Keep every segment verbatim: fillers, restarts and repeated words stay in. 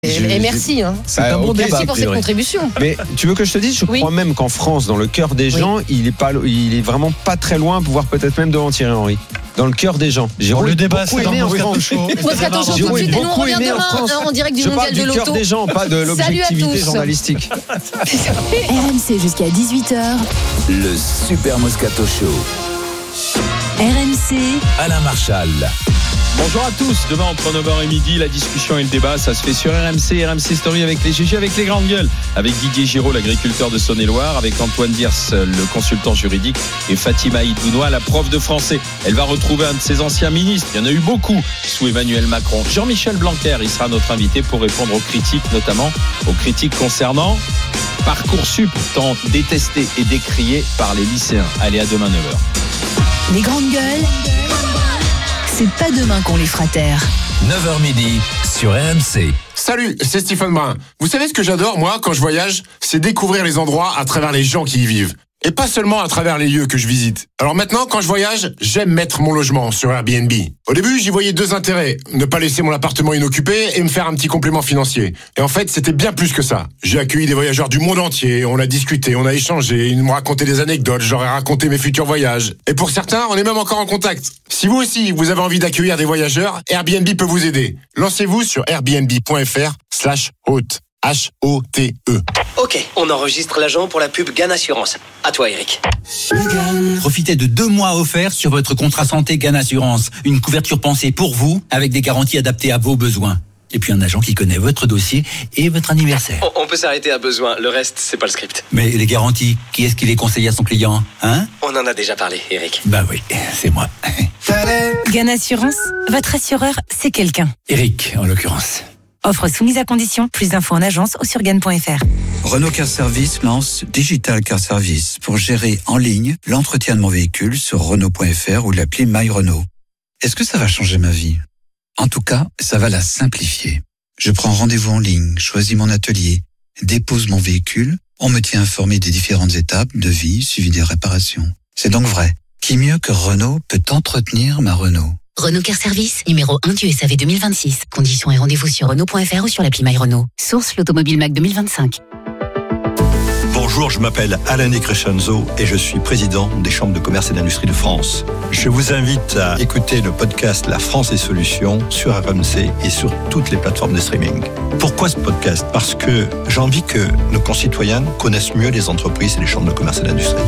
Et, je, et merci, hein. C'est ah, un bon merci débat, pour cette vrai. contribution. Mais tu veux que je te dise, je oui. crois même qu'en France, dans le cœur des gens, oui. il est pas, il est vraiment pas très loin, pouvoir peut-être même devant Thierry Henry. Dans le cœur des gens. J'ai bon, le débat, c'est dans Moscato Show. Moscato Show tout de suite, et nous on revient demain en direct du je mondial de l'auto. Je parle du cœur des gens, pas de l'objectivité journalistique. R M C jusqu'à dix-huit heures. Le Super Moscato Show. R M C. Alain Marchal. Bonjour à tous, demain entre neuf heures et midi, la discussion et le débat, ça se fait sur R M C, R M C Story avec les G G, avec les grandes gueules, avec Didier Giraud, l'agriculteur de Saône-et-Loire, avec Antoine Diers, le consultant juridique, et Fatima Idounoua, la prof de français. Elle va retrouver un de ses anciens ministres, il y en a eu beaucoup sous Emmanuel Macron. Jean-Michel Blanquer, il sera notre invité pour répondre aux critiques, notamment aux critiques concernant Parcoursup, tant détesté et décrié par les lycéens. Allez, à demain neuf heures. Les grandes gueules, c'est pas demain qu'on les fera taire. neuf heures midi sur R M C. Salut, c'est Stéphane Brun. Vous savez ce que j'adore, moi, quand je voyage? C'est découvrir les endroits à travers les gens qui y vivent. Et pas seulement à travers les lieux que je visite. Alors maintenant, quand je voyage, j'aime mettre mon logement sur Airbnb. Au début, j'y voyais deux intérêts. Ne pas laisser mon appartement inoccupé et me faire un petit complément financier. Et en fait, c'était bien plus que ça. J'ai accueilli des voyageurs du monde entier, on a discuté, on a échangé, ils m'ont raconté des anecdotes, j'aurais raconté mes futurs voyages. Et pour certains, on est même encore en contact. Si vous aussi, vous avez envie d'accueillir des voyageurs, Airbnb peut vous aider. Lancez-vous sur airbnb.fr slash hôte. H O T E. Ok, on enregistre l'agent pour la pub Gann Assurance. À toi, Eric. Profitez de deux mois offerts sur votre contrat santé Gann Assurance. Une couverture pensée pour vous, avec des garanties adaptées à vos besoins. Et puis un agent qui connaît votre dossier et votre anniversaire. On, on peut s'arrêter à besoin, le reste, c'est pas le script. Mais les garanties, qui est-ce qui les conseille à son client, hein? On en a déjà parlé, Eric. Bah oui, c'est moi. Gann Assurance, votre assureur, c'est quelqu'un. Eric, en l'occurrence. Offre soumise à condition. Plus d'infos en agence ou sur gann point f r. Renault Car Service lance Digital Car Service pour gérer en ligne l'entretien de mon véhicule sur Renault point f r ou l'appli My Renault. Est-ce que ça va changer ma vie? En tout cas, ça va la simplifier. Je prends rendez-vous en ligne, choisis mon atelier, dépose mon véhicule, on me tient informé des différentes étapes, devis, suivi des réparations. C'est donc vrai. Qui mieux que Renault peut entretenir ma Renault? Renault Car Service, numéro un du S A V deux mille vingt-six. Conditions et rendez-vous sur Renault point f r ou sur l'appli My Renault. Source l'Automobile Mac deux mille vingt-cinq. Bonjour, je m'appelle Alain Crescenzo et je suis président des chambres de commerce et d'industrie de France. Je vous invite à écouter le podcast La France et Solutions sur R M C et sur toutes les plateformes de streaming. Pourquoi ce podcast? Parce que j'ai envie que nos concitoyens connaissent mieux les entreprises et les chambres de commerce et d'industrie.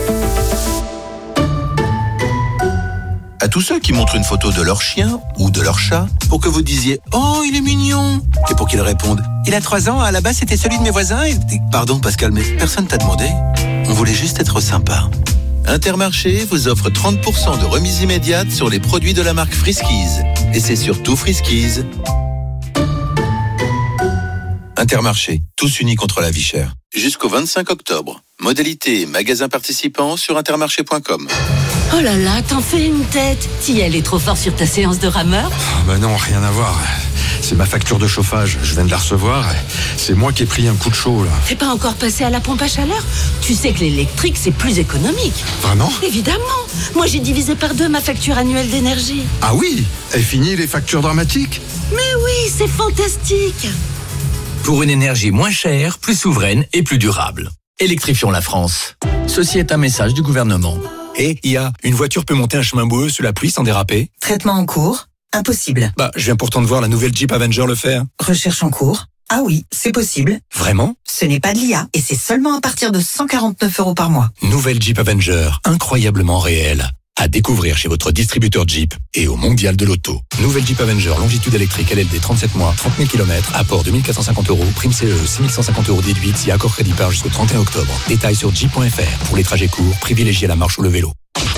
À tous ceux qui montrent une photo de leur chien ou de leur chat pour que vous disiez « Oh, il est mignon !» et pour qu'ils répondent « Il a trois ans, à la base c'était celui de mes voisins et... » Pardon Pascal, mais personne t'a demandé. On voulait juste être sympa. Intermarché vous offre trente pour cent de remise immédiate sur les produits de la marque Friskies. Et c'est surtout Friskies. Intermarché, tous unis contre la vie chère. Jusqu'au vingt-cinq octobre. Modalité et magasins participants sur intermarché point com. Oh là là, t'en fais une tête. T'y allais trop fort sur ta séance de rameur? Oh bah non, rien à voir. C'est ma facture de chauffage, je viens de la recevoir. C'est moi qui ai pris un coup de chaud là. T'es pas encore passé à la pompe à chaleur? Tu sais que l'électrique c'est plus économique. Vraiment? Évidemment. Moi j'ai divisé par deux ma facture annuelle d'énergie. Ah oui? Et fini les factures dramatiques? Mais oui, c'est fantastique. Pour une énergie moins chère, plus souveraine et plus durable. Électrifions la France. Ceci est un message du gouvernement. Et I A, une voiture peut monter un chemin boueux sous la pluie sans déraper? Traitement en cours? Impossible. Bah, je viens pourtant de voir la nouvelle Jeep Avenger le faire. Recherche en cours? Ah oui, c'est possible. Vraiment? Ce n'est pas de l'I A et c'est seulement à partir de cent quarante-neuf euros par mois. Nouvelle Jeep Avenger, incroyablement réelle. À découvrir chez votre distributeur Jeep et au Mondial de l'Auto. Nouvelle Jeep Avenger, longitude électrique L L D trente-sept mois, trente mille kilomètres, apport deux mille quatre cent cinquante euros, prime C E, six mille cent cinquante euros déduite si accord crédit par jusqu'au trente et un octobre. Détails sur jeep point f r. Pour les trajets courts, privilégiez la marche ou le vélo.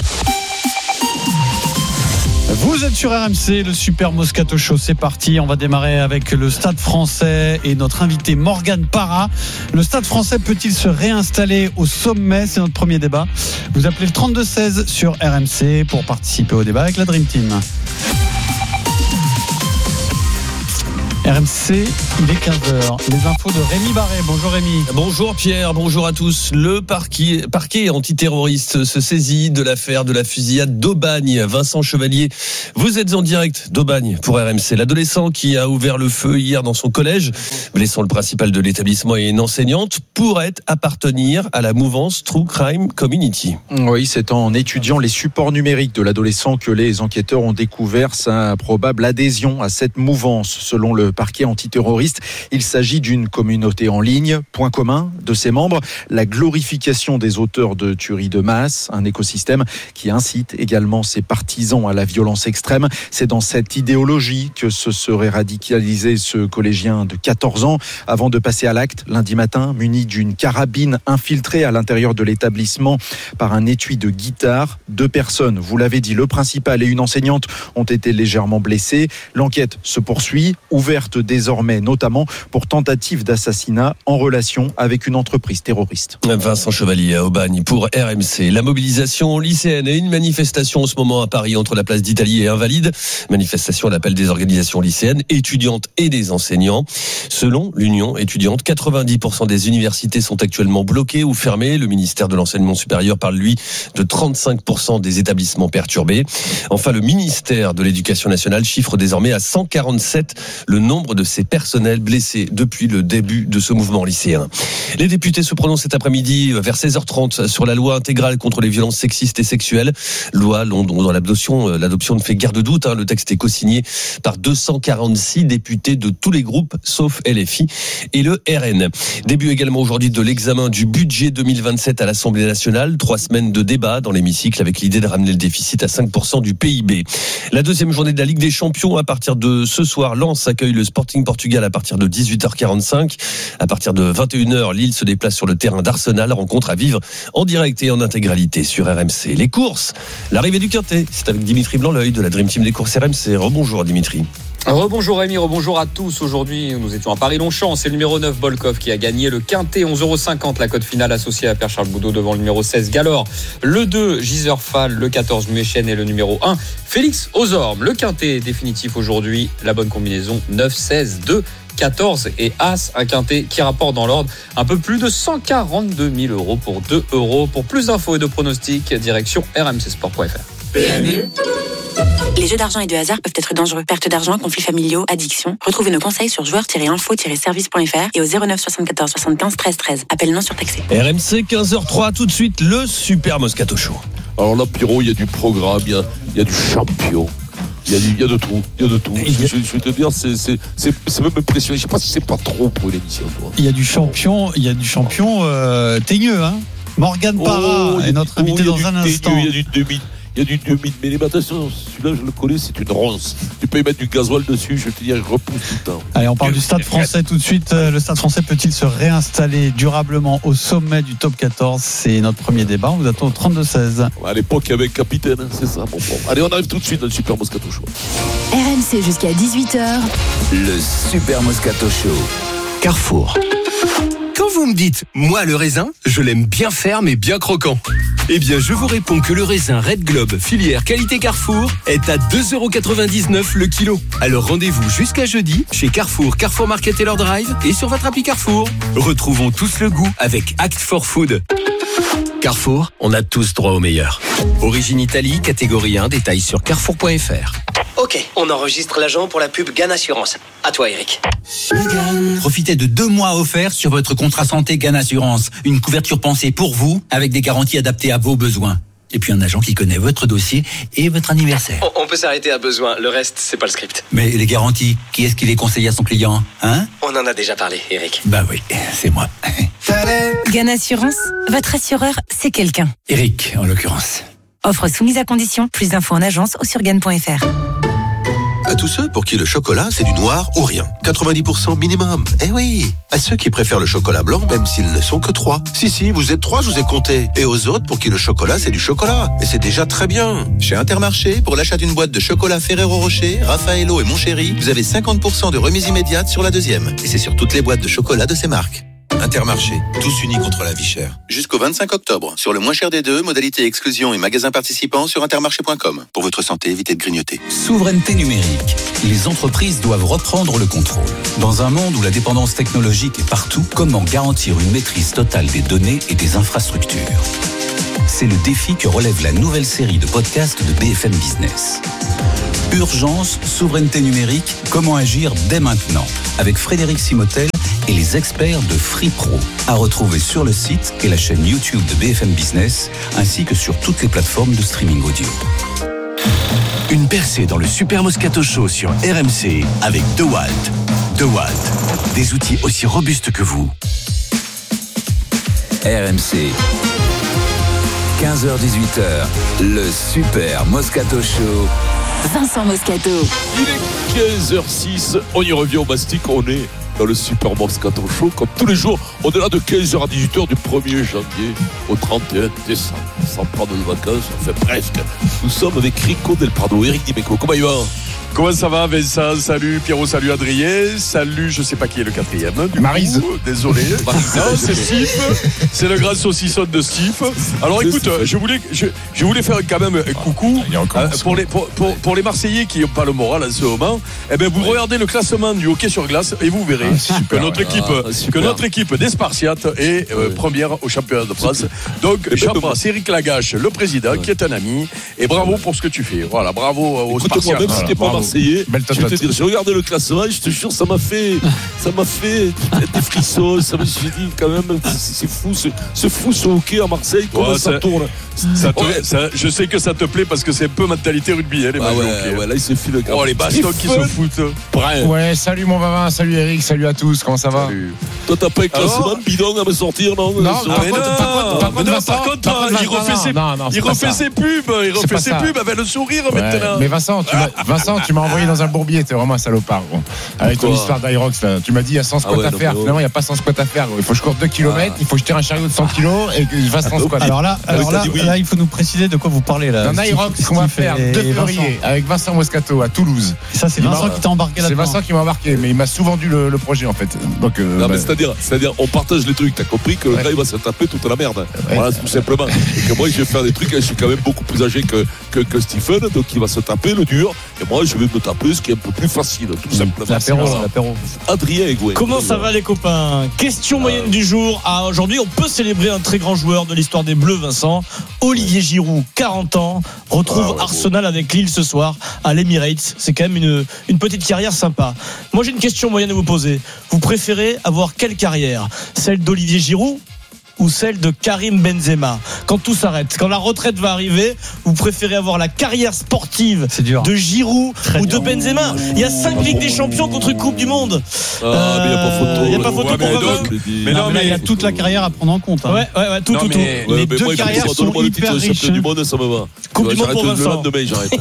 Vous êtes sur R M C, le Super Moscato Show, c'est parti. On va démarrer avec le Stade Français et notre invité Morgane Parra. Le Stade Français peut-il se réinstaller au sommet? C'est notre premier débat. Vous appelez le trente-deux seize sur R M C pour participer au débat avec la Dream Team. R M C, il est quinze heures. Les infos de Rémi Barret. Bonjour Rémi. Bonjour Pierre, bonjour à tous. Le parquet, parquet antiterroriste se saisit de l'affaire de la fusillade d'Aubagne. Vincent Chevalier, vous êtes en direct d'Aubagne pour R M C. L'adolescent qui a ouvert le feu hier dans son collège, blessant le principal de l'établissement et une enseignante, pourrait appartenir à la mouvance True Crime Community. Oui, c'est en étudiant les supports numériques de l'adolescent que les enquêteurs ont découvert sa probable adhésion à cette mouvance. Selon le parquet antiterroriste, il s'agit d'une communauté en ligne. Point commun de ses membres, la glorification des auteurs de tueries de masse, un écosystème qui incite également ses partisans à la violence extrême. C'est dans cette idéologie que se serait radicalisé ce collégien de quatorze ans avant de passer à l'acte lundi matin, muni d'une carabine infiltrée à l'intérieur de l'établissement par un étui de guitare. Deux personnes, vous l'avez dit, le principal et une enseignante ont été légèrement blessées. L'enquête se poursuit, ouverte désormais notamment pour tentative d'assassinat en relation avec une entreprise terroriste. Vincent Chevalier à Aubagne pour R M C. La mobilisation lycéenne et une manifestation en ce moment à Paris entre la place d'Italie et Invalides. Manifestation à l'appel des organisations lycéennes, étudiantes et des enseignants. Selon l'Union étudiante, quatre-vingt-dix pour cent des universités sont actuellement bloquées ou fermées. Le ministère de l'Enseignement supérieur parle, lui, de trente-cinq pour cent des établissements perturbés. Enfin, le ministère de l'Éducation nationale chiffre désormais à cent quarante-sept le nombre de ses personnels blessés depuis le début de ce mouvement lycéen. Les députés se prononcent cet après-midi vers seize heures trente sur la loi intégrale contre les violences sexistes et sexuelles. Loi dont, dont l'adoption, l'adoption ne fait guère de doute. Hein. Le texte est co-signé par deux cent quarante-six députés de tous les groupes, sauf L F I et le R N. Début également aujourd'hui de l'examen du budget deux mille vingt-sept à l'Assemblée nationale. Trois semaines de débat dans l'hémicycle avec l'idée de ramener le déficit à cinq pour cent du P I B. La deuxième journée de la Ligue des Champions à partir de ce soir. Lens accueille le Sporting Portugal à partir de dix-huit heures quarante-cinq. À partir de vingt et une heures, Lille se déplace sur le terrain d'Arsenal. Rencontre à vivre en direct et en intégralité sur R M C. Les courses, l'arrivée du Quintet, c'est avec Dimitri Blanc-L'Oeil de la Dream Team des courses R M C. Rebonjour Dimitri. Rebonjour Rémi, rebonjour à tous. Aujourd'hui, nous étions à Paris-Longchamp. C'est le numéro neuf, Bolkov, qui a gagné le Quintet, onze euros cinquante. La cote finale associée à Pierre-Charles Boudot devant le numéro seize, Galore. Le deux, Giserfal. Le quatorze, Muechen. Et le numéro un, Félix Ozorm. Le Quintet définitif aujourd'hui. La bonne combinaison, neuf, seize, deux, quatorze et As. Un Quintet qui rapporte dans l'ordre un peu plus de cent quarante-deux mille euros pour deux euros. Pour plus d'infos et de pronostics, direction r m c sport point f r. Les jeux d'argent et de hasard peuvent être dangereux. Perte d'argent, conflits familiaux, addiction. Retrouvez nos conseils sur joueurs tiret info tiret service point f r et au zéro neuf soixante-quatorze soixante-quinze treize treize. Appel non surtaxé. R M C, quinze heures zéro trois, tout de suite, le Super Moscato Show. Alors là, Pierrot, il y a du programme, il y a, il y a du champion. Il y, a du, il y a de tout, il y a de tout. Je, je, je vais te dire, c'est, c'est, c'est, c'est même impressionnant. Je sais pas si c'est pas trop pour une émission. Toi. Il y a du champion, il y a du champion euh, teigneux, hein. Morgan Parra oh, est notre invité oh, dans un instant. Il y a du demi. Il y a du deux mille, mais attention, celui-là je le connais, c'est une ronce. Tu peux y mettre du gasoil dessus, je te dis, je repousse tout le temps. Allez, on parle du Stade français tout de suite. Le Stade français peut-il se réinstaller durablement au sommet du top quatorze? C'est notre premier débat. On vous attend au trente-deux seize. À l'époque, il y avait un capitaine, hein, c'est ça, mon bon. Allez, on arrive tout de suite dans le Super Moscato Show. R M C jusqu'à dix-huit heures. Le Super Moscato Show. Carrefour. Quand vous me dites, moi le raisin, je l'aime bien ferme et bien croquant. Eh bien, je vous réponds que le raisin Red Globe, filière qualité Carrefour, est à deux euros quatre-vingt-dix-neuf le kilo. Alors rendez-vous jusqu'à jeudi chez Carrefour, Carrefour Market Taylor Drive et sur votre appli Carrefour. Retrouvons tous le goût avec Act for Food. Carrefour, on a tous droit au meilleur. Origine Italie, catégorie un, détails sur carrefour point f r. Ok, on enregistre l'agent pour la pub Gann Assurance. À toi Eric. Profitez de deux mois offerts sur votre contrat santé Gann Assurance. Une couverture pensée pour vous, avec des garanties adaptées à vos besoins. Et puis un agent qui connaît votre dossier et votre anniversaire. On, on peut s'arrêter à besoin, le reste, c'est pas le script. Mais les garanties, qui est-ce qui les conseille à son client, hein? On en a déjà parlé, Eric. Bah oui, c'est moi. Gann Assurance, votre assureur, c'est quelqu'un. Eric, en l'occurrence. Offre soumise à condition. Plus d'infos en agence ou sur gann point f r. À tous ceux pour qui le chocolat, c'est du noir ou rien. quatre-vingt-dix pour cent minimum. Eh oui. À ceux qui préfèrent le chocolat blanc, même s'ils ne sont que trois. Si, si, vous êtes trois, je vous ai compté. Et aux autres, pour qui le chocolat, c'est du chocolat. Et c'est déjà très bien. Chez Intermarché, pour l'achat d'une boîte de chocolat Ferrero Rocher, Raffaello et Mon Chéri, vous avez cinquante pour cent de remise immédiate sur la deuxième. Et c'est sur toutes les boîtes de chocolat de ces marques. Intermarché, tous unis contre la vie chère. Jusqu'au vingt-cinq octobre, sur le moins cher des deux, modalité exclusion et magasins participants sur intermarché point com. Pour votre santé, évitez de grignoter. Souveraineté numérique. Les entreprises doivent reprendre le contrôle. Dans un monde où la dépendance technologique est partout, comment garantir une maîtrise totale des données et des infrastructures ? C'est le défi que relève la nouvelle série de podcasts de B F M Business. Urgence, souveraineté numérique, comment agir dès maintenant ? Avec Frédéric Simotel et les experts de FreePro. À retrouver sur le site et la chaîne YouTube de B F M Business, ainsi que sur toutes les plateformes de streaming audio. Une percée dans le Super Moscato Show sur R M C avec DeWalt. DeWalt, des outils aussi robustes que vous. R M C. quinze heures dix-huit heures, le Super Moscato Show. Vincent Moscato. Il est quinze heures six, on y revient au Mastic, on est dans le Super Moscato Show, comme tous les jours, on est là de quinze heures à dix-huit heures du premier janvier au trente et un décembre, sans prendre de vacances, enfin presque. Nous sommes avec Rico Del Prado, Eric Dimeco, comment il va ? Comment ça va, Vincent? Salut Pierrot, salut Adrien, salut, je sais pas qui est le quatrième. Maryse. Désolé. Maryse. Non, c'est Steve. C'est le grand saucisson de Steve. Alors écoute, je voulais, je, je voulais faire quand même un coucou euh, pour, les, pour, pour, pour les Marseillais qui n'ont pas le moral en ce moment. Eh ben, vous regardez le classement du hockey sur glace et vous verrez ah, que notre équipe, ah, que notre équipe des Spartiates est euh, ouais. première au championnat de France. Donc j'embrasse Eric Lagache, le président, ouais. qui est un ami. Et bravo pour ce que tu fais. Voilà, bravo aux Spartiates. Même si t'es pas Marseillais, je vais te dire, j'ai regardé le classement, je te jure, ça m'a fait, ça m'a fait des frissons. Ça me suis dit quand même, c'est fou, c'est, c'est fou ce hockey à Marseille, comment ouais, ça, ça tourne. Ça te, ouais. ça, je sais que ça te plaît parce que c'est un peu mentalité rugby, hein, les ah matchs ouais, de hockey. Ouais, là, il se file le gars. Oh, les bastons qui se foutent. Bref. Ouais, salut mon Vavin, salut Eric, salut à tous, comment ça va? Salut. Toi, t'as pas un classement bidon à me sortir, non? Non, par contre, il refait ses, non, non, il refait ses pubs, il refait ses pubs avec le sourire ouais. maintenant. Mais Vincent, tu m'as, Vincent, tu m'as envoyé dans un bourbier, t'es vraiment un salopard, gros. Avec ton histoire d'Irox, là. Tu m'as dit, il y a cent squats ah ouais, à faire. Finalement, il n'y a pas cent squats à faire, gros. Il faut que je cours deux kilomètres, ah. il faut que je tire un chariot de cent kilos et que je fasse cent squats. Alors là, alors là, oui. là, il faut nous préciser de quoi vous parlez, là. Dans Irox, qu'on va faire deux février avec Vincent Moscato à Toulouse. Et ça, c'est Vincent qui t'a embarqué là-dedans. C'est Vincent qui m'a embarqué, mais il m'a sous-vendu le, le projet, en fait. Donc, euh, non, mais c'est-à-dire, c'est-à-dire, on partage les trucs. T'as compris que le ouais. gars, il va se taper toute la merde. Ouais. Voilà, tout simplement. Et que moi, je vais faire des trucs, je suis quand même beaucoup plus âgé que, que, que Stephen, donc il va se taper le dur. Et moi, je vais me taper ce qui est un peu plus facile, tout simplement. L'apéro, l'apéro. Adrien Egoué. Comment ça va, les copains? Question moyenne du jour. Ah, aujourd'hui, on peut célébrer un très grand joueur de l'histoire des Bleus, Vincent. Olivier Giroud, quarante ans, retrouve ah, ouais, Arsenal bon. avec Lille ce soir à l'Emirates. C'est quand même une, une petite carrière sympa. Moi, j'ai une question moyenne à vous poser. Vous préférez avoir quelle carrière? Celle d'Olivier Giroud ou celle de Karim Benzema? Quand tout s'arrête, quand la retraite va arriver, vous préférez avoir la carrière sportive de Giroud Très ou de Benzema? Il y a cinq Ligues des Champions contre une Coupe du Monde. Ah, euh, mais il n'y a pas photo. Il n'y a pas photo ouais, pour Vavin. Mais non, mais il y a toute la carrière à prendre en compte. Hein. Ouais, ouais, ouais, tout, non, tout, tout. Ouais, Les deux moi, carrières sont hyper riches. Coupe du Monde, ça me va. Coupe du Monde pour Vincent. Le lendemain, j'arrête.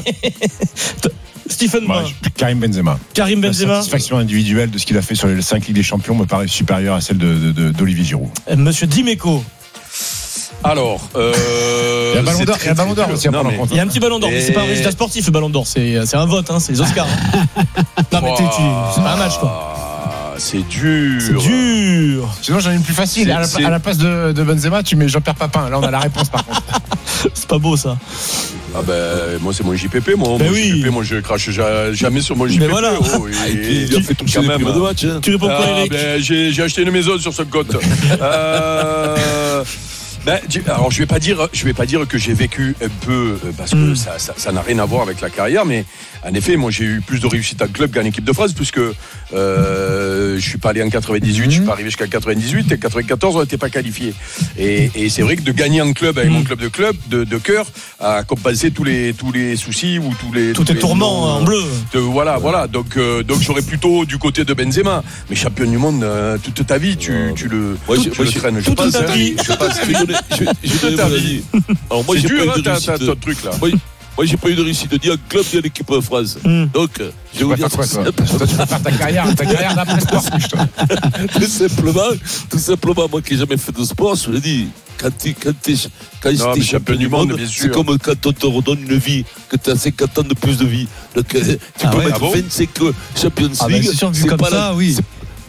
Stephen Brun. Karim Benzema. Karim Benzema. La satisfaction individuelle de ce qu'il a fait sur les cinq Ligues des Champions me paraît supérieure à celle de, de, de, d'Olivier Giroud. Monsieur Dimeco. Alors, euh, il y a un ballon d'or, il y a un ballon d'or aussi à prendre en compte. Il y a un petit ballon d'or, et... mais c'est pas un résultat sportif le ballon d'or, c'est, c'est un vote, hein, c'est les Oscars. Hein. Non mais t'es, tu, c'est pas un match quoi. C'est dur. C'est dur. Sinon j'en ai une plus facile. À la, à la place de, de Benzema, tu mets Jean-Pierre Papin. Là on a la réponse par contre. C'est pas beau ça. Ah ben moi c'est mon J P P moi. Ben mon oui. J P P moi je crache jamais sur mon J P P. Mais voilà. Oh, et, ah, et puis, il a fait tout quand même. De match, hein. Tu réponds quoi ah, Eric? Ben j'ai, j'ai acheté une maison sur ce côte. euh, Ben, alors je vais pas dire, je vais pas dire que j'ai vécu un peu parce que mm. ça, ça, ça n'a rien à voir avec la carrière, mais en effet, moi j'ai eu plus de réussite en club qu'en équipe de France, puisque euh, je suis pas allé en quatre-vingt-dix-huit, mm. je suis pas arrivé jusqu'à quatre-vingt-dix-huit, et quatre-vingt-quatorze on n'était pas qualifié. Et, et c'est vrai que de gagner en club avec mm. mon club de club, de, de cœur, a compensé tous les tous les soucis ou tous les tous tes tourments en bleu. De, voilà, voilà. Donc euh, donc j'aurais plutôt du côté de Benzema, mais champion du monde euh, toute ta vie, tu, tu le, ouais, tu, tu le traînes. Je pense. Ta vie. Je pense. Je, je donne mon avis. Alors moi, c'est j'ai dur, pas eu de hein, réussite. ton truc là. Moi, moi, j'ai pas eu de réussite ni en club ni en équipe de France. Mm. Donc, je vais vous dire quoi, toi, toi, tu vas faire ta carrière, ta carrière d'après sport. Tout simplement, tout simplement, moi qui n'ai jamais fait de sport, je vous l'ai dit, quand tu quand t'es, quand non, t'es champion du monde, monde c'est comme quand on te redonne une vie, que tu as cinquante ans de plus de vie. Donc, tu ah peux ouais, mettre ah bon vingt-cinq Champions League. Ah ben c'est sûr que vu comme pas ça, la, oui.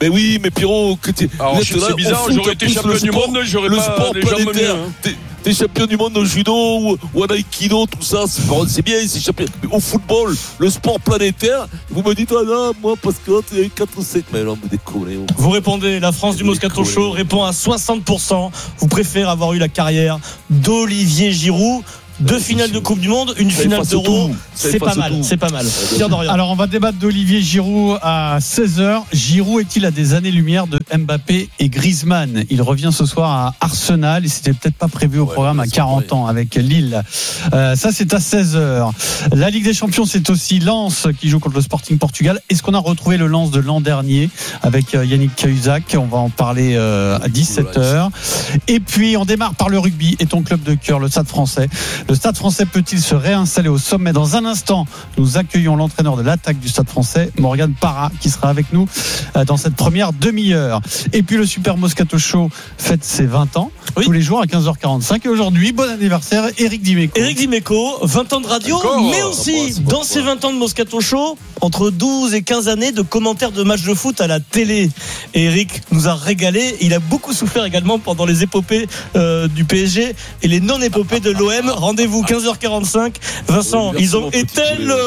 Mais oui, mais Pierrot, que t'es. Alors, là, c'est là, bizarre, foot, j'aurais été plus champion le du sport- monde, j'aurais le pas sport les jambes planétaire. mieux, hein. T'es- T'es champion du monde au judo ou, ou en aïkido, tout ça, c'est, bon, c'est bien, c'est champion. Mais au football, le sport planétaire, vous me dites, ah non, moi, parce que t'es quatre ou cinq, mais non, vous déconnez. oh. Vous répondez, la France du Moscato Show répond à soixante pour cent. Vous préférez avoir eu la carrière d'Olivier Giroud. Deux finales de Coupe du Monde, une Ça finale efface d'Euro, tout. Ça c'est pas efface mal, tout. c'est pas mal. Pierre Dorian. Alors on va débattre d'Olivier Giroud à seize heures. Giroud est-il à des années-lumière de Mbappé et Griezmann? Il revient ce soir à Arsenal et c'était peut-être pas prévu au programme à quarante ans avec Lille. Euh, ça c'est à seize heures. La Ligue des Champions, c'est aussi Lens qui joue contre le Sporting Portugal. Est-ce qu'on a retrouvé le Lens de l'an dernier avec euh, Yannick Cahuzac? On va en parler euh, à dix-sept heures. Et puis on démarre par le rugby et ton club de cœur, le Stade Français. Le Stade Français peut-il se réinstaller au sommet? Dans un instant, nous accueillons l'entraîneur de l'attaque du Stade Français, Morgan Parra, qui sera avec nous dans cette première demi-heure. Et puis le Super Moscato Show fête ses vingt ans, oui, tous les jours à quinze heures quarante-cinq. Et aujourd'hui, bon anniversaire, Éric Dimeco. Éric Dimeco, vingt ans de radio, Encore, mais aussi bon, dans ces vingt ans de Moscato Show, entre douze et quinze années de commentaires de matchs de foot à la télé. Et Éric nous a régalé. Il a beaucoup souffert également pendant les épopées euh, du P S G et les non-épopées de l'O M. Rendez-vous quinze heures quarante-cinq. Vincent, Oui, ils ont éteint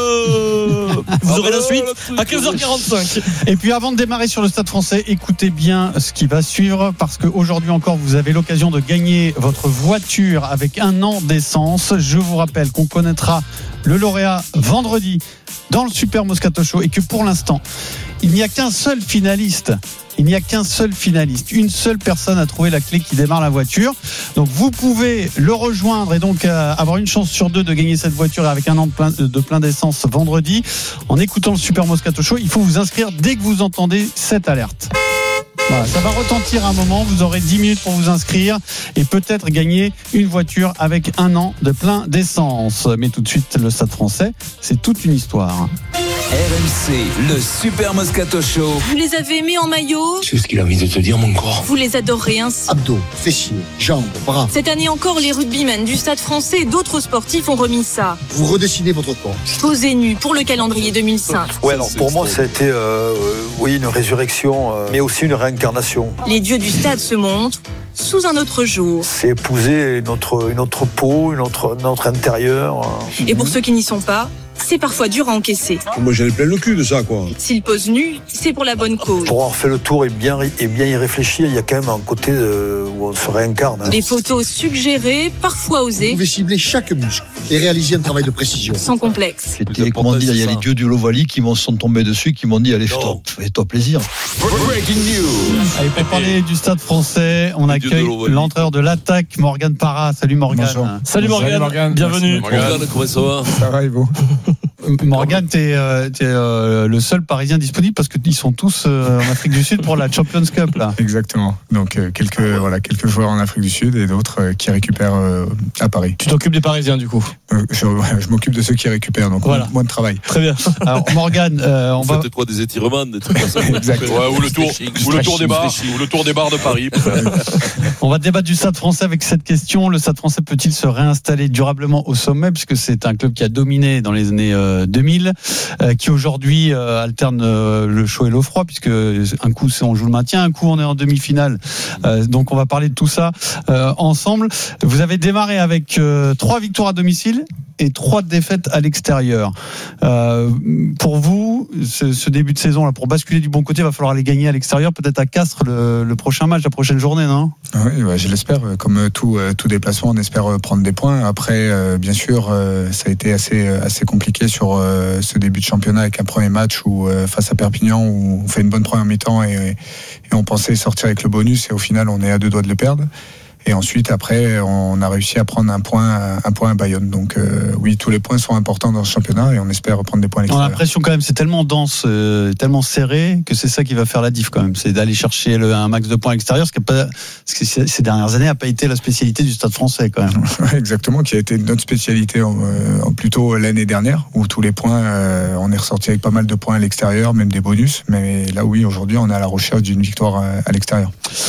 le... Vous aurez la suite à quinze heures quarante-cinq. Et puis avant de démarrer sur le Stade Français, écoutez bien ce qui va suivre parce qu'aujourd'hui encore, vous avez l'occasion de gagner votre voiture avec un an d'essence. Je vous rappelle qu'on connaîtra le lauréat vendredi dans le Super Moscato Show et que pour l'instant, il n'y a qu'un seul finaliste. Il n'y a qu'un seul finaliste. Une seule personne a trouvé la clé qui démarre la voiture. Donc vous pouvez le rejoindre et donc euh, avoir une chance sur deux de gagner cette voiture avec un an de plein, de plein d'essence vendredi. En écoutant le Super Moscato Show, il faut vous inscrire dès que vous entendez cette alerte. Voilà, ça va retentir un moment, vous aurez dix minutes pour vous inscrire et peut-être gagner une voiture avec un an de plein d'essence. Mais tout de suite, le Stade Français, c'est toute une histoire. R M C, le Super Moscato Show. Vous les avez aimés en maillot? C'est ce qu'il a envie de te dire, mon corps. Vous les adorez ainsi? Abdos, fessiers, jambes, bras. Cette année encore, les rugbymen du Stade Français et d'autres sportifs ont remis ça. Vous redessinez votre corps. Posez nu pour le calendrier deux mille cinq. Ouais, alors pour moi, ça a été euh, oui, une résurrection, euh, mais aussi une réincarnation. Les dieux du stade se montrent sous un autre jour. C'est épouser notre, une autre peau, une autre, notre intérieur. Et pour ceux qui n'y sont pas, c'est parfois dur à encaisser. Moi, j'en ai plein le cul de ça, quoi. S'ils posent nus, c'est pour la bonne cause. Pour avoir fait le tour et bien, et bien y réfléchir, il y a quand même un côté de, où on se réincarne. Hein. Des photos suggérées, parfois osées. Vous pouvez cibler chaque muscle et réaliser un travail de précision. Sans complexe. C'était, comment dire, il y a les dieux du Lovali qui m'en sont tombés dessus, qui m'ont dit, allez, fais-toi, fais-toi plaisir. Breaking news. Allez, pour parler du Stade Français, on accueille l'entraîneur de l'attaque, Morgan Parra. Salut Morgan. Bonjour. Salut Morgan, Salut Morgan. Bienvenue. Morgan, comment ça va? Ça va et vous? Morgan, t'es, euh, t'es euh, le seul Parisien disponible parce qu'ils sont tous euh, en Afrique du Sud pour la Champions Cup là. Exactement. Donc euh, quelques voilà quelques joueurs en Afrique du Sud et d'autres euh, qui récupèrent euh, à Paris. Tu t'occupes des Parisiens du coup? euh, je, je m'occupe de ceux qui récupèrent, donc voilà. Moins de travail. Très bien. Alors Morgan, euh, on Vous va. faites quoi, des étirements, des trucs comme ça? Exactement. Ouais, ou le tour, ou le tour des bars, ou le tour des bars de Paris. On va débattre du Stade Français avec cette question. Le Stade Français peut-il se réinstaller durablement au sommet puisque c'est un club qui a dominé dans les années euh, deux mille, euh, qui aujourd'hui euh, alterne euh, le chaud et l'eau froid puisque un coup c'est on joue le maintien, un coup on est en demi-finale. Euh, donc on va parler de tout ça euh, ensemble. Vous avez démarré avec euh, trois victoires à domicile et trois défaites à l'extérieur. Euh, pour vous, ce, ce début de saison là, pour basculer du bon côté, il va falloir les gagner à l'extérieur, peut-être à Castres le, le prochain match, la prochaine journée, non? Oui, bah, je l'espère. Comme tout, tout déplacement, on espère prendre des points. Après, euh, bien sûr, euh, ça a été assez, assez compliqué sur euh, ce début de championnat avec un premier match où, euh, face à Perpignan, où on fait une bonne première mi-temps et, et on pensait sortir avec le bonus et au final, on est à deux doigts de le perdre. Et ensuite, après, on a réussi à prendre un point, un point à Bayonne. Donc, euh, oui, tous les points sont importants dans ce championnat et on espère reprendre des points à l'extérieur. On a l'impression quand même, c'est tellement dense, euh, tellement serré que c'est ça qui va faire la diff quand même. C'est d'aller chercher le, un max de points à l'extérieur, ce qui a pas, ce qui ces dernières années n'a pas été la spécialité du Stade Français quand même. Exactement, qui a été notre spécialité en, en plutôt l'année dernière, où tous les points, euh, on est ressorti avec pas mal de points à l'extérieur, même des bonus. Mais là, oui, aujourd'hui, on est à la recherche d'une victoire à, à l'extérieur.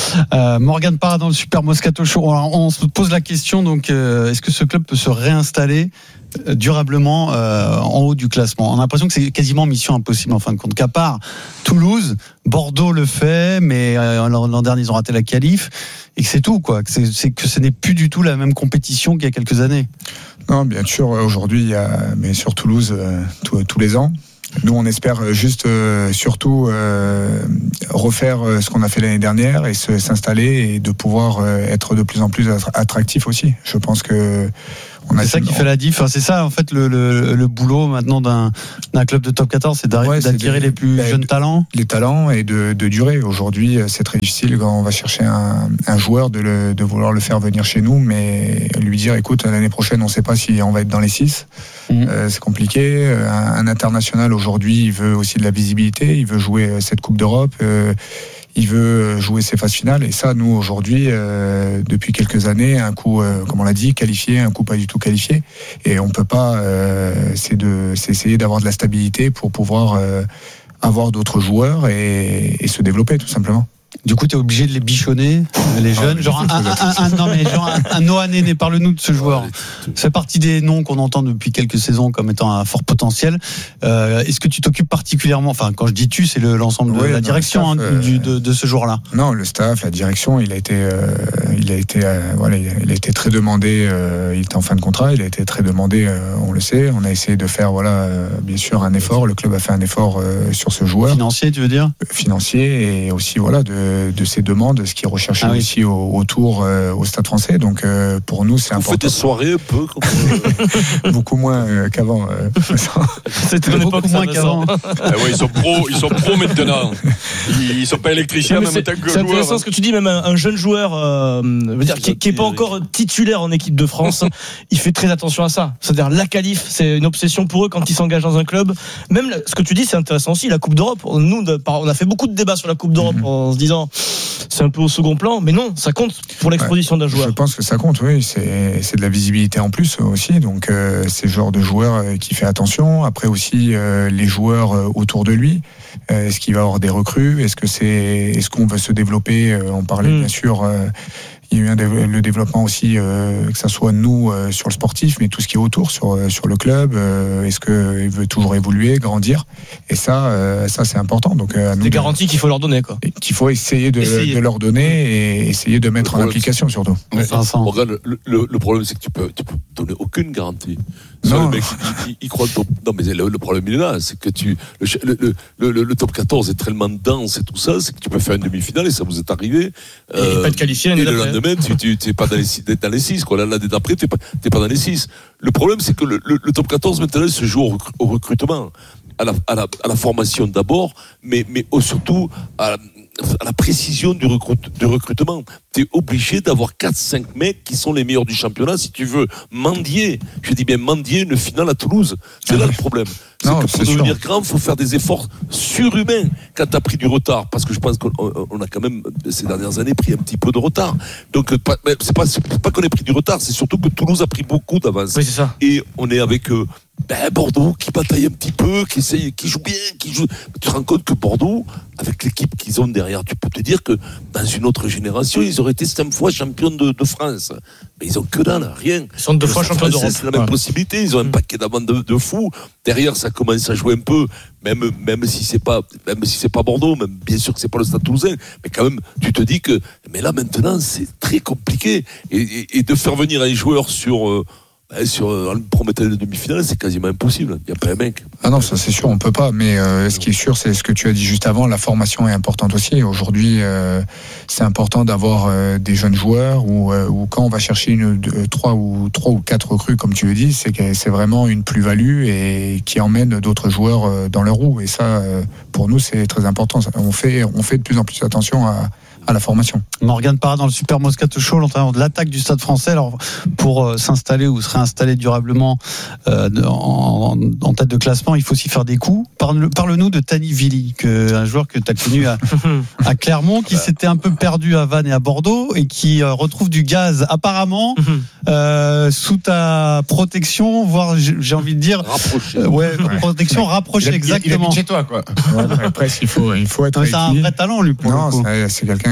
Euh, Morgane Parra dans le Super Moscato Show. Alors, on se pose la question, donc, euh, est-ce que ce club peut se réinstaller euh, durablement euh, en haut du classement? On a l'impression que c'est quasiment mission impossible en fin de compte. Qu'à part Toulouse, Bordeaux le fait, mais euh, l'an, l'an dernier ils ont raté la qualif, et que c'est tout, quoi. Que c'est, c'est que ce n'est plus du tout la même compétition qu'il y a quelques années. Non, bien sûr, aujourd'hui, il y a, mais sur Toulouse, euh, tous, tous les ans. Nous, on espère juste, euh, surtout, euh, refaire ce qu'on a fait l'année dernière et se, s'installer et de pouvoir euh, être de plus en plus attractif aussi. Je pense que on a c'est ça qui fait la diff. Enfin, c'est ça, en fait, le, le, le boulot maintenant d'un, d'un club de top quatorze, c'est d'arriver, ouais, d'attirer les plus ben, jeunes talents. Les talents et de, de durer. Aujourd'hui, c'est très difficile quand on va chercher un, un joueur de, le, de vouloir le faire venir chez nous, mais lui dire, écoute, l'année prochaine, on ne sait pas si on va être dans les six. Mmh. Euh, c'est compliqué. Un, un international aujourd'hui, il veut aussi de la visibilité, il veut jouer cette Coupe d'Europe. Euh, Il veut jouer ses phases finales et ça, nous aujourd'hui, euh, depuis quelques années, un coup, euh, comme on l'a dit, qualifié, un coup pas du tout qualifié, et on peut pas. Euh, c'est de, c'est essayer d'avoir de la stabilité pour pouvoir euh, avoir d'autres joueurs et, et se développer tout simplement. Du coup, tu es obligé de les bichonner, les jeunes. Ah, genre un, un, un, un, non mais genre un, un Noah Néné, parle-nous de ce joueur. Ça fait partie des noms qu'on entend depuis quelques saisons comme étant un fort potentiel. Euh, est-ce que tu t'occupes particulièrement, enfin quand je dis tu, c'est le, l'ensemble de oui, la non, direction staff, hein, du, de, de ce joueur-là. Non, le staff, la direction, il a été, euh, il a été, euh, voilà, il a été très demandé. Euh, il était en fin de contrat, il a été très demandé. Euh, on le sait. On a essayé de faire, voilà, euh, bien sûr, un effort. Le club a fait un effort euh, sur ce joueur. Financier, tu veux dire? euh, Financier et aussi, voilà, de de ses demandes, ce qui est recherché ah oui. aussi au, autour euh, au Stade Français. Donc euh, pour nous, c'est Vous important. Vous faites des soirées un peu comme euh... beaucoup moins euh, qu'avant. Euh, C'était une époque moins qu'avant. Ah ouais, ils sont pros, ils sont pros maintenant. Ils, ils sont pas électriciens en même temps que joueurs. C'est intéressant hein. ce que tu dis, même un, un jeune joueur, euh, veut dire qui, qui est pas encore titulaire en équipe de France, il fait très attention à ça. C'est-à-dire la qualif, c'est une obsession pour eux quand ils s'engagent dans un club. Même ce que tu dis, c'est intéressant aussi. La Coupe d'Europe. Nous, on a fait beaucoup de débats sur la Coupe d'Europe mm-hmm. en se disant. C'est un peu au second plan, mais non, ça compte pour l'exposition ouais, d'un joueur. Je pense que ça compte, oui. C'est, c'est de la visibilité en plus aussi. Donc, euh, c'est le genre de joueur qui fait attention. Après aussi, euh, les joueurs autour de lui. Euh, est-ce qu'il va avoir des recrues? Est-ce que c'est, est-ce qu'on veut se développer? euh, On parlait mmh. bien sûr. Euh, Il y a eu un dév- le développement aussi, euh, que ça soit nous euh, sur le sportif, mais tout ce qui est autour, sur euh, sur le club. Euh, est-ce que il veut toujours évoluer, grandir? Et ça, euh, ça c'est important. Donc, euh, des garanties de, qu'il faut leur donner, quoi. Qu'il faut essayer de, essayer de leur donner et essayer de mettre en application surtout. Ouais, Morgane, le, le, le problème c'est que tu peux tu peux donner aucune garantie. Ça, le mec, il, il, il croit ton... Non, mais le, le problème il est là, c'est que tu le, le, le, le, le top quatorze est tellement dense et tout ça, c'est que tu peux faire une demi-finale et ça vous est arrivé. Et euh, pas être qualifié l'année d'après. Demain, tu n'es pas dans les six, dans les six quoi. L'année d'après, tu n'es pas, pas dans les six. Le problème, c'est que le, le, le top quatorze, maintenant, se joue au, recru- au recrutement, à la, à, la, à la formation d'abord, mais, mais oh, surtout à la, à la précision du, recrute, du recrutement. Tu es obligé d'avoir quatre cinq mecs qui sont les meilleurs du championnat si tu veux mendier, je dis bien mendier, une finale à Toulouse. C'est ah là le problème. C'est non, que pour devenir sûr. grand, il faut faire des efforts surhumains quand tu as pris du retard. Parce que je pense qu'on on a quand même, ces dernières années, pris un petit peu de retard. Donc, c'est pas, c'est pas qu'on ait pris du retard, c'est surtout que Toulouse a pris beaucoup d'avance. Oui, c'est ça. Et on est avec euh, ben, Bordeaux qui bataille un petit peu, qui, essaye, qui joue bien, qui joue. Tu te rends compte que Bordeaux, avec l'équipe qu'ils ont derrière, tu peux te dire que dans une autre génération, ils auraient été cinq fois champions de, de France. Mais ils ont que dalle, rien. Ils sont deux fois champions d'Europe. C'est la même ouais. possibilité. Ils ont un paquet d'avant de, de fous. Derrière, ça commence à jouer un peu, même, même si c'est pas, même si c'est pas Bordeaux, même bien sûr que c'est pas le Stade Toulousain. Mais quand même, tu te dis que, mais là, maintenant, c'est très compliqué. Et, et, et de faire venir un joueur sur, euh, sur un prometteur de demi-finale, c'est quasiment impossible. Il n'y a pas un mec. Ah non, ça c'est sûr, on peut pas. Mais euh, ce qui est sûr, c'est ce que tu as dit juste avant. La formation est importante aussi. Aujourd'hui, euh, c'est important d'avoir euh, des jeunes joueurs ou, euh, ou quand on va chercher une, deux, trois ou trois ou quatre recrues, comme tu le dis, c'est que c'est vraiment une plus-value et qui emmène d'autres joueurs euh, dans leur roue. Et ça, euh, pour nous, c'est très important. On fait, on fait de plus en plus attention à à la formation. Morgane Parra dans le Super Moscato Show, l'entraîneur de l'attaque du Stade Français. Alors, pour euh, s'installer ou se réinstaller durablement euh, en, en tête de classement, il faut aussi faire des coups. Parle, parle-nous de Tani Vili, que, un joueur que tu as connu à, à Clermont, qui s'était un peu perdu à Vannes et à Bordeaux et qui euh, retrouve du gaz apparemment euh, sous ta protection, voire j'ai, j'ai envie de dire rapproché. Euh, ouais, ouais, protection rapprochée, il, exactement. Il habite chez toi, quoi. Ouais, après, il faut, il faut être. Non, c'est un vrai talent, lui. Pour non, le coup. C'est, c'est quelqu'un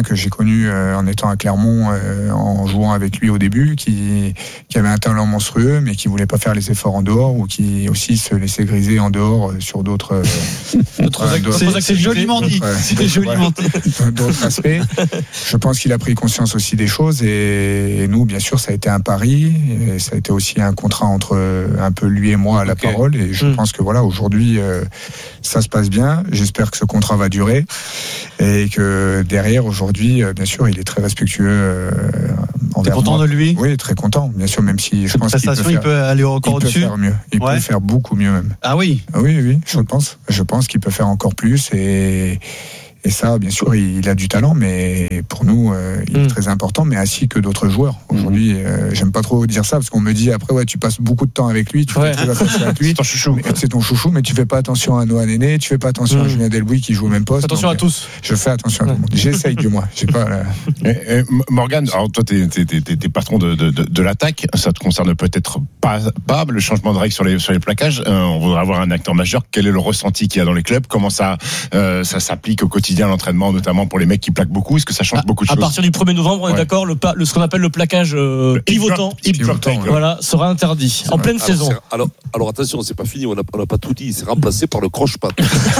que j'ai connu euh, en étant à Clermont, euh, en jouant avec lui au début, qui, qui avait un talent monstrueux, mais qui voulait pas faire les efforts en dehors, ou qui aussi se laissait griser en dehors euh, sur d'autres. Euh, d'autres euh, d'autres, c'est, c'est joliment dit. Euh, c'est joliment dit. D'autres aspects. Je pense qu'il a pris conscience aussi des choses, et, et nous, bien sûr, ça a été un pari, et ça a été aussi un contrat entre un peu lui et moi à la okay. parole, et je mmh. pense que voilà, aujourd'hui, euh, ça se passe bien. J'espère que ce contrat va durer, et que derrière, aujourd'hui, euh, bien sûr, il est très respectueux. Euh, T'es content moi. de lui ? Oui, très content, bien sûr, même si je Cette pense qu'il peut, faire, il peut aller encore il au-dessus. peut faire mieux. Il ouais. peut faire beaucoup mieux même. Ah oui. Oui, oui, je pense. Je pense qu'il peut faire encore plus, et. Et ça, bien sûr, il a du talent, mais pour nous, euh, il est mmh. très important, mais ainsi que d'autres joueurs. Aujourd'hui, euh, j'aime pas trop dire ça, parce qu'on me dit après, ouais, tu passes beaucoup de temps avec lui, tu ouais. fais très attention avec lui. C'est ton chouchou. C'est ton chouchou, mais tu fais pas attention à Noah Néné, tu fais pas attention mmh. à Julien Delbouy qui joue au même poste. Attention donc, à tous. Je fais attention à tout le monde. J'essaye du moins. J'ai pas. La... et, et, Morgan, alors toi, t'es, t'es, t'es, t'es patron de, de, de, de l'attaque. Ça te concerne peut-être pas, pas le changement de règle sur les sur les plaquages. Euh, on voudrait avoir un acteur majeur. Quel est le ressenti qu'il y a dans les clubs ? Comment ça euh, ça s'applique au quotidien, l'entraînement, notamment pour les mecs qui plaquent beaucoup? Est-ce que ça change à, beaucoup de à choses? À partir du premier novembre, on est ouais. d'accord, le, le, ce qu'on appelle le plaquage euh, pivotant, pivotant ouais. voilà, sera interdit c'est en vrai. pleine alors, saison. Alors, alors attention, c'est pas fini, on n'a on a pas tout dit. C'est remplacé par le croche-patte.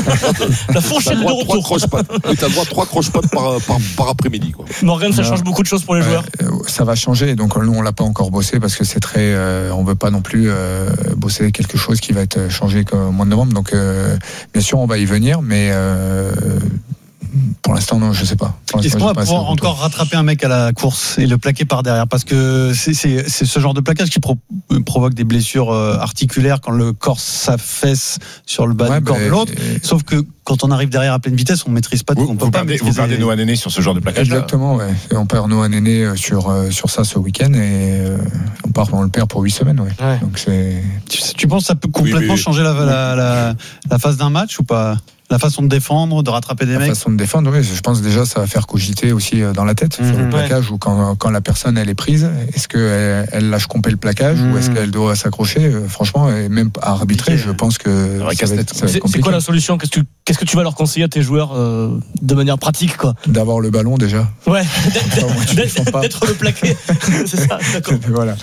La fourchette de retour. Croche-pattes. Oui, t'as le droit à trois croche-pattes par, par, par après-midi. Quoi. Morgan, ça change beaucoup de choses pour les ouais, joueurs. Ça va changer. Donc nous, on l'a pas encore bossé parce que c'est très. Euh, on veut pas non plus euh, bosser quelque chose qui va être changé au mois de novembre. Donc euh, bien sûr, on va y venir, mais. Euh, Pour l'instant, non, je sais pas. Est-ce qu'on va pouvoir encore rattraper un mec à la course et le plaquer par derrière ? Parce que c'est, c'est, c'est ce genre de plaquage qui pro- provoque des blessures articulaires quand le corps s'affaisse sur le bas ouais, du corps bah, de l'autre. Et... Sauf que quand on arrive derrière à pleine vitesse, on maîtrise pas tout. Vous, on peut vous pas perdez, vous perdez Noah Néné sur ce genre de plaquage. Exactement, ouais. Et on perd Noah Néné sur sur ça ce week-end, et on part, on le perd pour huit semaines, ouais. ouais. Donc c'est. Tu, tu penses que ça peut complètement oui, oui. changer la, la, la, la phase d'un match ou pas ? La façon de défendre, de rattraper des la mecs. La façon de défendre, oui. Je pense déjà ça va faire cogiter aussi dans la tête mmh, sur le plaquage, ouais. ou quand, quand la personne elle est prise, est-ce qu'elle elle lâche compter le plaquage mmh. ou est-ce qu'elle doit s'accrocher ? Franchement, et même à arbitrer, je pense que ça va être, ça va être c'est, c'est quoi la solution ? Qu'est-ce que, tu, qu'est-ce que tu vas leur conseiller à tes joueurs euh, de manière pratique, quoi ? D'avoir le ballon déjà. Ouais. d'être, d'être le plaqué. C'est ça. D'accord. Voilà.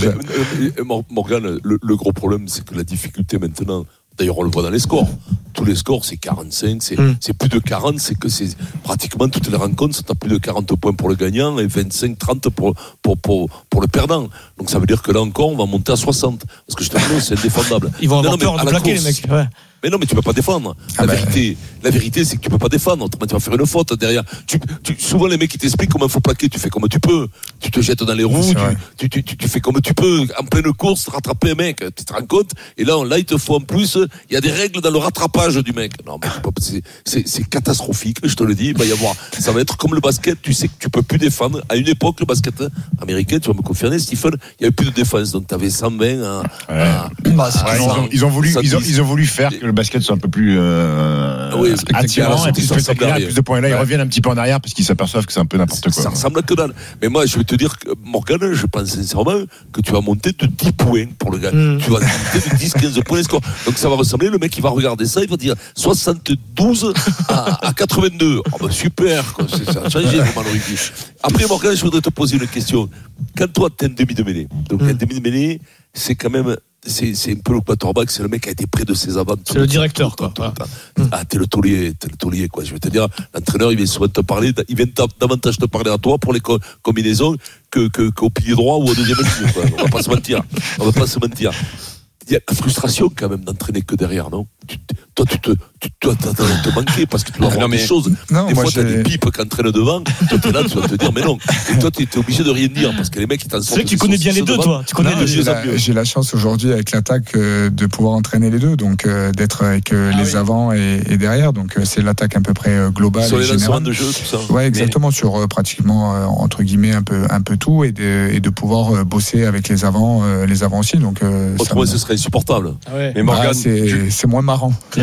Morgan, le, le gros problème, c'est que la difficulté maintenant. D'ailleurs, on le voit dans les scores. Tous les scores, c'est quarante-cinq, c'est, mm. c'est plus de quarante, c'est que c'est pratiquement toutes les rencontres sont à plus de quarante points pour le gagnant et vingt-cinq trente pour, pour, pour, pour le perdant. Donc ça veut dire que là encore, on va monter à soixante. Parce que je te dis, c'est indéfendable. Ils vont avoir non, non, peur de plaquer, les mecs. Ouais. Mais non, mais tu peux pas défendre. La, ah bah, vérité, la vérité, c'est que tu peux pas défendre. Autrement, tu vas faire une faute derrière. Tu, tu, souvent, les mecs qui t'expliquent comment il faut plaquer, tu fais comme tu peux. Tu te jettes dans les roues, tu, tu, tu, tu fais comme tu peux. En pleine course, rattraper un mec. Tu te rends compte? Et là, là, il te faut en plus, il y a des règles dans le rattrapage du mec. Non, mais c'est, c'est, c'est catastrophique, je te le dis. Il va y avoir, ça va être comme le basket. Tu sais que tu peux plus défendre. À une époque, le basket américain, tu vas me confirmer, Stephen, il y avait plus de défense. Donc, tu avais cent vingt à, ouais. à, bah, à, ouais, cent, ils, ont, ils ont voulu, ils ont, ils ont voulu faire que le basket soit un peu plus euh, oui, attirant et plus spectaculaire, plus de points. Et là, ouais. ils reviennent un petit peu en arrière parce qu'ils s'aperçoivent que c'est un peu n'importe quoi. Ça ressemble à que dalle. Mais moi, je vais te dire que Morgan, je pense sincèrement que tu vas monter de dix points pour le gars. Mm. Tu vas monter de dix quinze points les scores. Donc ça va ressembler, le mec il va regarder ça, il va dire soixante-douze à, à quatre-vingt-deux. Oh ben super, quoi. C'est, ça a changé vraiment le rugby. Après Morgan, je voudrais te poser une question. Quand toi tu es un demi de mêlée, donc mm. un demi de mêlée, c'est quand même C'est, c'est un peu le quarterback, c'est le mec qui a été près de ses avants. C'est le directeur, quoi. Ah, t'es le taulier, t'es le taulier, quoi. Je vais te dire, l'entraîneur, il vient souvent te parler, il vient davantage te parler à toi pour les co- combinaisons que, que, qu'au pilier droit ou au deuxième ligne, quoi. On va pas se mentir. On va pas se mentir. Il y a la frustration, quand même, d'entraîner que derrière, non? Tu, toi, tu te, tu dois te manquer parce que tu dois avoir des choses. Non, des moi, fois, j'ai... t'as des pipes qui entraînent devant. Toi, t'es là, tu vas te dire, mais non. Et toi, t'es obligé de rien dire parce que les mecs, ils t'en sortent. C'est vrai que tu connais bien les deux, toi. Tu connais non, j'ai, la, j'ai la chance aujourd'hui avec l'attaque euh, de pouvoir entraîner les deux, donc euh, d'être avec euh, ah, les oui. avants et, et derrière. Donc euh, c'est l'attaque à peu près euh, globale. Sur et les lancements de jeu, tout ça. Ouais, exactement. Mais... Sur euh, pratiquement euh, entre guillemets un peu un peu tout et de, et de pouvoir euh, bosser avec les avants, euh, les avants aussi. Donc euh, autrement, ce serait insupportable. Ah ouais. Mais Morgan, bah, c'est, je... c'est moins marrant. Il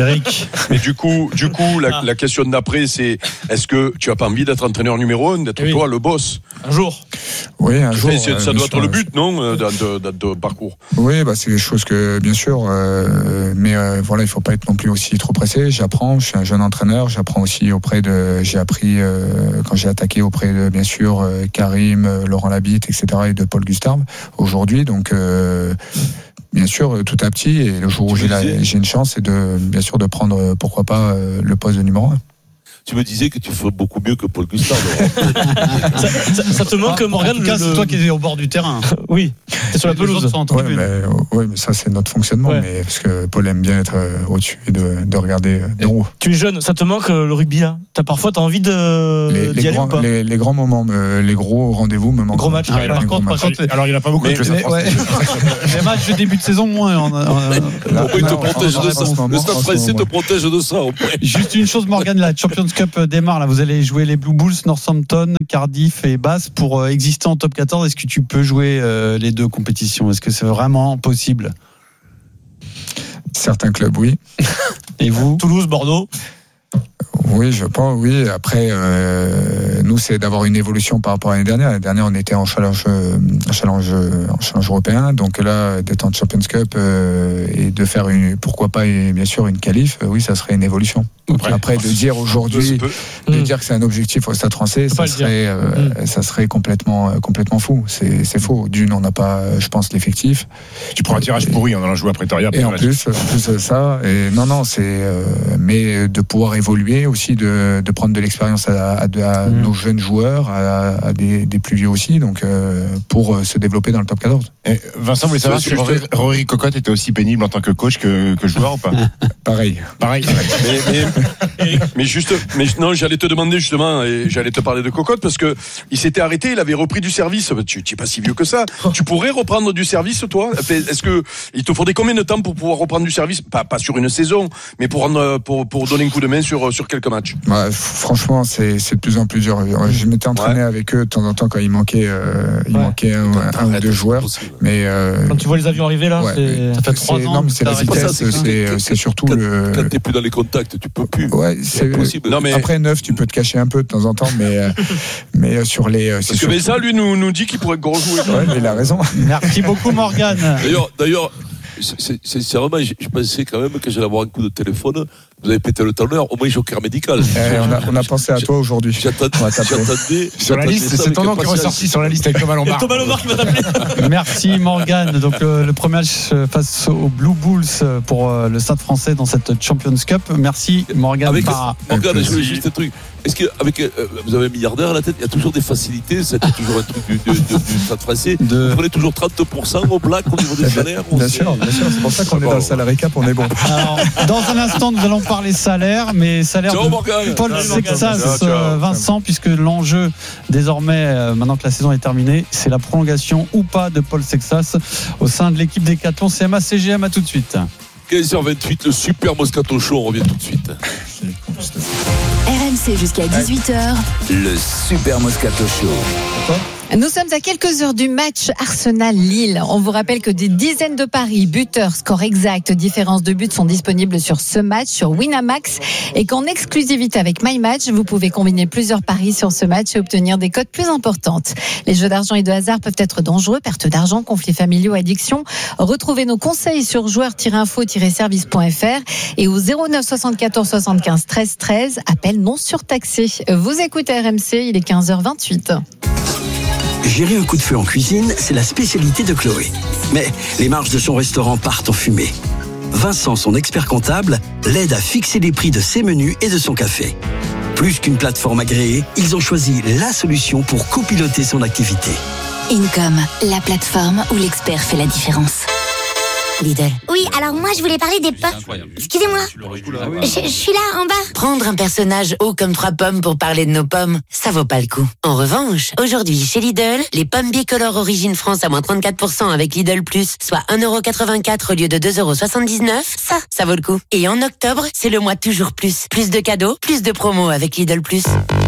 Eric. Mais du coup, du coup, la, la question d'après, c'est est-ce que tu as pas envie d'être entraîneur numéro un, d'être oui. toi le boss un jour? Oui, un jour. Ça euh, doit être sûr, le but, non, dans de parcours. Oui, bah c'est des choses que, bien sûr, euh, mais euh, voilà, il faut pas être non plus aussi trop pressé. J'apprends, je suis un jeune entraîneur, j'apprends aussi auprès de, j'ai appris euh, quand j'ai attaqué auprès de, bien sûr, euh, Karim, euh, Laurent Labitte, et cetera, et de Paul Gustave aujourd'hui, donc. Euh, Bien sûr, tout à petit, et le jour où j'ai, la, j'ai une chance, c'est de, bien sûr, de prendre, pourquoi pas, le poste de numéro un. Tu me disais que tu fais beaucoup mieux que Paul Gustave. ça, ça, ça te manque, ah, Morgane? En tout cas, le... c'est toi qui es au bord du terrain. Oui, c'est sur la pelouse. Oui, mais, ouais, mais ça, c'est notre fonctionnement. Ouais. Mais parce que Paul aime bien être au-dessus et de, de regarder d'en haut. Tu es jeune, ça te manque le rugby là? T'as parfois t'as envie de les, d'y les aller grands, ou pas? Les, les grands moments, euh, les gros rendez-vous me manquent. Gros match. Ah, par contre, match. contre, alors il n'y en a pas beaucoup. Mais, mais, ouais. Les matchs de début de saison moins. On a, on a, là, il te protège de ça. Le Stade Français te protège de ça. Juste une chose, Morgane, la Champions Cup démarre là. Vous allez jouer les Blue Bulls, Northampton, Cardiff et Bath pour euh, exister en top quatorze. Est-ce que tu peux jouer euh, les deux compétitions? Est-ce que c'est vraiment possible? Certains clubs, oui. Et vous? Toulouse, Bordeaux? Oui, je pense, oui. Après, euh, nous, c'est d'avoir une évolution par rapport à l'année dernière. L'année dernière, on était en challenge, en challenge, en challenge européen. Donc là, d'être en Champions Cup euh, et de faire une, pourquoi pas, et bien sûr, une qualif, euh, oui, ça serait une évolution. Après, Après de dire aujourd'hui, de mmh. dire que c'est un objectif au Stade Français, ça serait, euh, mmh. ça serait complètement, euh, complètement fou. C'est, c'est faux. D'une, on n'a pas, je pense, l'effectif. Tu prends un tirage pourri, on en a joué à Pretoria. Et en plus, en plus de ça, et non, non, c'est, euh, mais de pouvoir évoluer aussi, de, de prendre de l'expérience à, à, à mmh. nos jeunes joueurs, à, à des, des plus vieux aussi, donc euh, pour se développer dans le top quatorze. Et Vincent voulait savoir si Rory, Rory Cocotte était aussi pénible en tant que coach que, que joueur ou pas? Pareil. Pareil. mais, mais, mais juste, mais non, j'allais te demander justement, et j'allais te parler de Cocotte parce que il s'était arrêté, il avait repris du service. Tu n'es pas si vieux que ça. Tu pourrais reprendre du service, toi? Est-ce que il te faudrait combien de temps pour pouvoir reprendre du service? Pas, pas sur une saison, mais pour, pour, pour donner un coup de main sur, sur quelques matchs. Ouais, franchement, c'est, c'est de plus en plus dur. Je m'étais entraîné ouais. avec eux de temps en temps quand il manquait, euh, il ouais. manquait un, un, un ou deux joueurs. Mais euh, quand tu vois les avions arriver là, ouais, c'est... ça fait trois ans. Non, mais c'est la vitesse, c'est, c'est, c'est surtout quand, le. Quand t'es plus dans les contacts, tu peux plus. Ouais, c'est possible. Non, mais après neuf, tu peux te cacher un peu de temps en temps, mais euh, mais sur les. Parce c'est que mais ça, lui, nous nous dit qu'il pourrait gros jouer. Ouais, mais il a raison. Merci beaucoup, Morgane. D'ailleurs, d'ailleurs. Sincèrement, je pensais quand même que j'allais avoir un coup de téléphone. Vous avez pété le tonneur, au moins j'ai au cœur médical. Eh, on, a, on a pensé à toi aujourd'hui. J'attendais, j'attendais sur la liste, c'est ton nom qui est ressorti sur la liste avec Thomas Lombard. Thomas Lombard qui va t'appeler. Merci Morgane. Donc le, le premier match face aux Blue Bulls pour le Stade Français dans cette Champions Cup. Merci Morgane. Avec Morgane, je voulais juste un truc. Est-ce que avec euh, vous avez un milliardaire à la tête, il y a toujours des facilités, c'était toujours un truc du, du, du, du Stade Français. De... Vous prenez toujours trente pour cent au black au niveau des salaires. Bien sûr, bien sûr, c'est pour ça qu'on est dans le salary cap, on est bon. Alors, dans un instant, nous allons parler salaire, mais salaire ciao, de Morgane. Paul ciao, Sexas, ciao, ciao. Vincent, puisque l'enjeu désormais, maintenant que la saison est terminée, c'est la prolongation ou pas de Paul Sexas au sein de l'équipe Décathlon C M A C G M. À tout de suite. quinze heures vingt-huit, le Super Moscato Show, on revient tout de suite. R M C jusqu'à dix-huit heures. Le Super Moscato Show. Nous sommes à quelques heures du match Arsenal-Lille. On vous rappelle que des dizaines de paris, buteurs, score exact, différence de buts sont disponibles sur ce match, sur Winamax, et qu'en exclusivité avec MyMatch, vous pouvez combiner plusieurs paris sur ce match et obtenir des cotes plus importantes. Les jeux d'argent et de hasard peuvent être dangereux, perte d'argent, conflits familiaux, addiction. Retrouvez nos conseils sur joueurs tiret info tiret service point f r et au zéro neuf soixante-quatorze soixante-quinze treize treize, appel non surtaxé. Vous écoutez R M C, il est quinze heures vingt-huit. Gérer un coup de feu en cuisine, c'est la spécialité de Chloé. Mais les marges de son restaurant partent en fumée. Vincent, son expert comptable, l'aide à fixer les prix de ses menus et de son café. Plus qu'une plateforme agréée, ils ont choisi la solution pour copiloter son activité. Income, la plateforme où l'expert fait la différence. Lidl. Oui, alors moi je voulais parler des pommes. Excusez-moi, je, je suis là en bas. Prendre un personnage haut comme trois pommes pour parler de nos pommes, ça vaut pas le coup. En revanche, aujourd'hui chez Lidl, les pommes bicolores Origine France à moins trente-quatre pour cent avec Lidl Plus, soit un euro quatre-vingt-quatre au lieu de deux euros soixante-dix-neuf, ça, ça vaut le coup. Et en octobre, c'est le mois toujours plus. Plus de cadeaux, plus de promos avec Lidl Plus.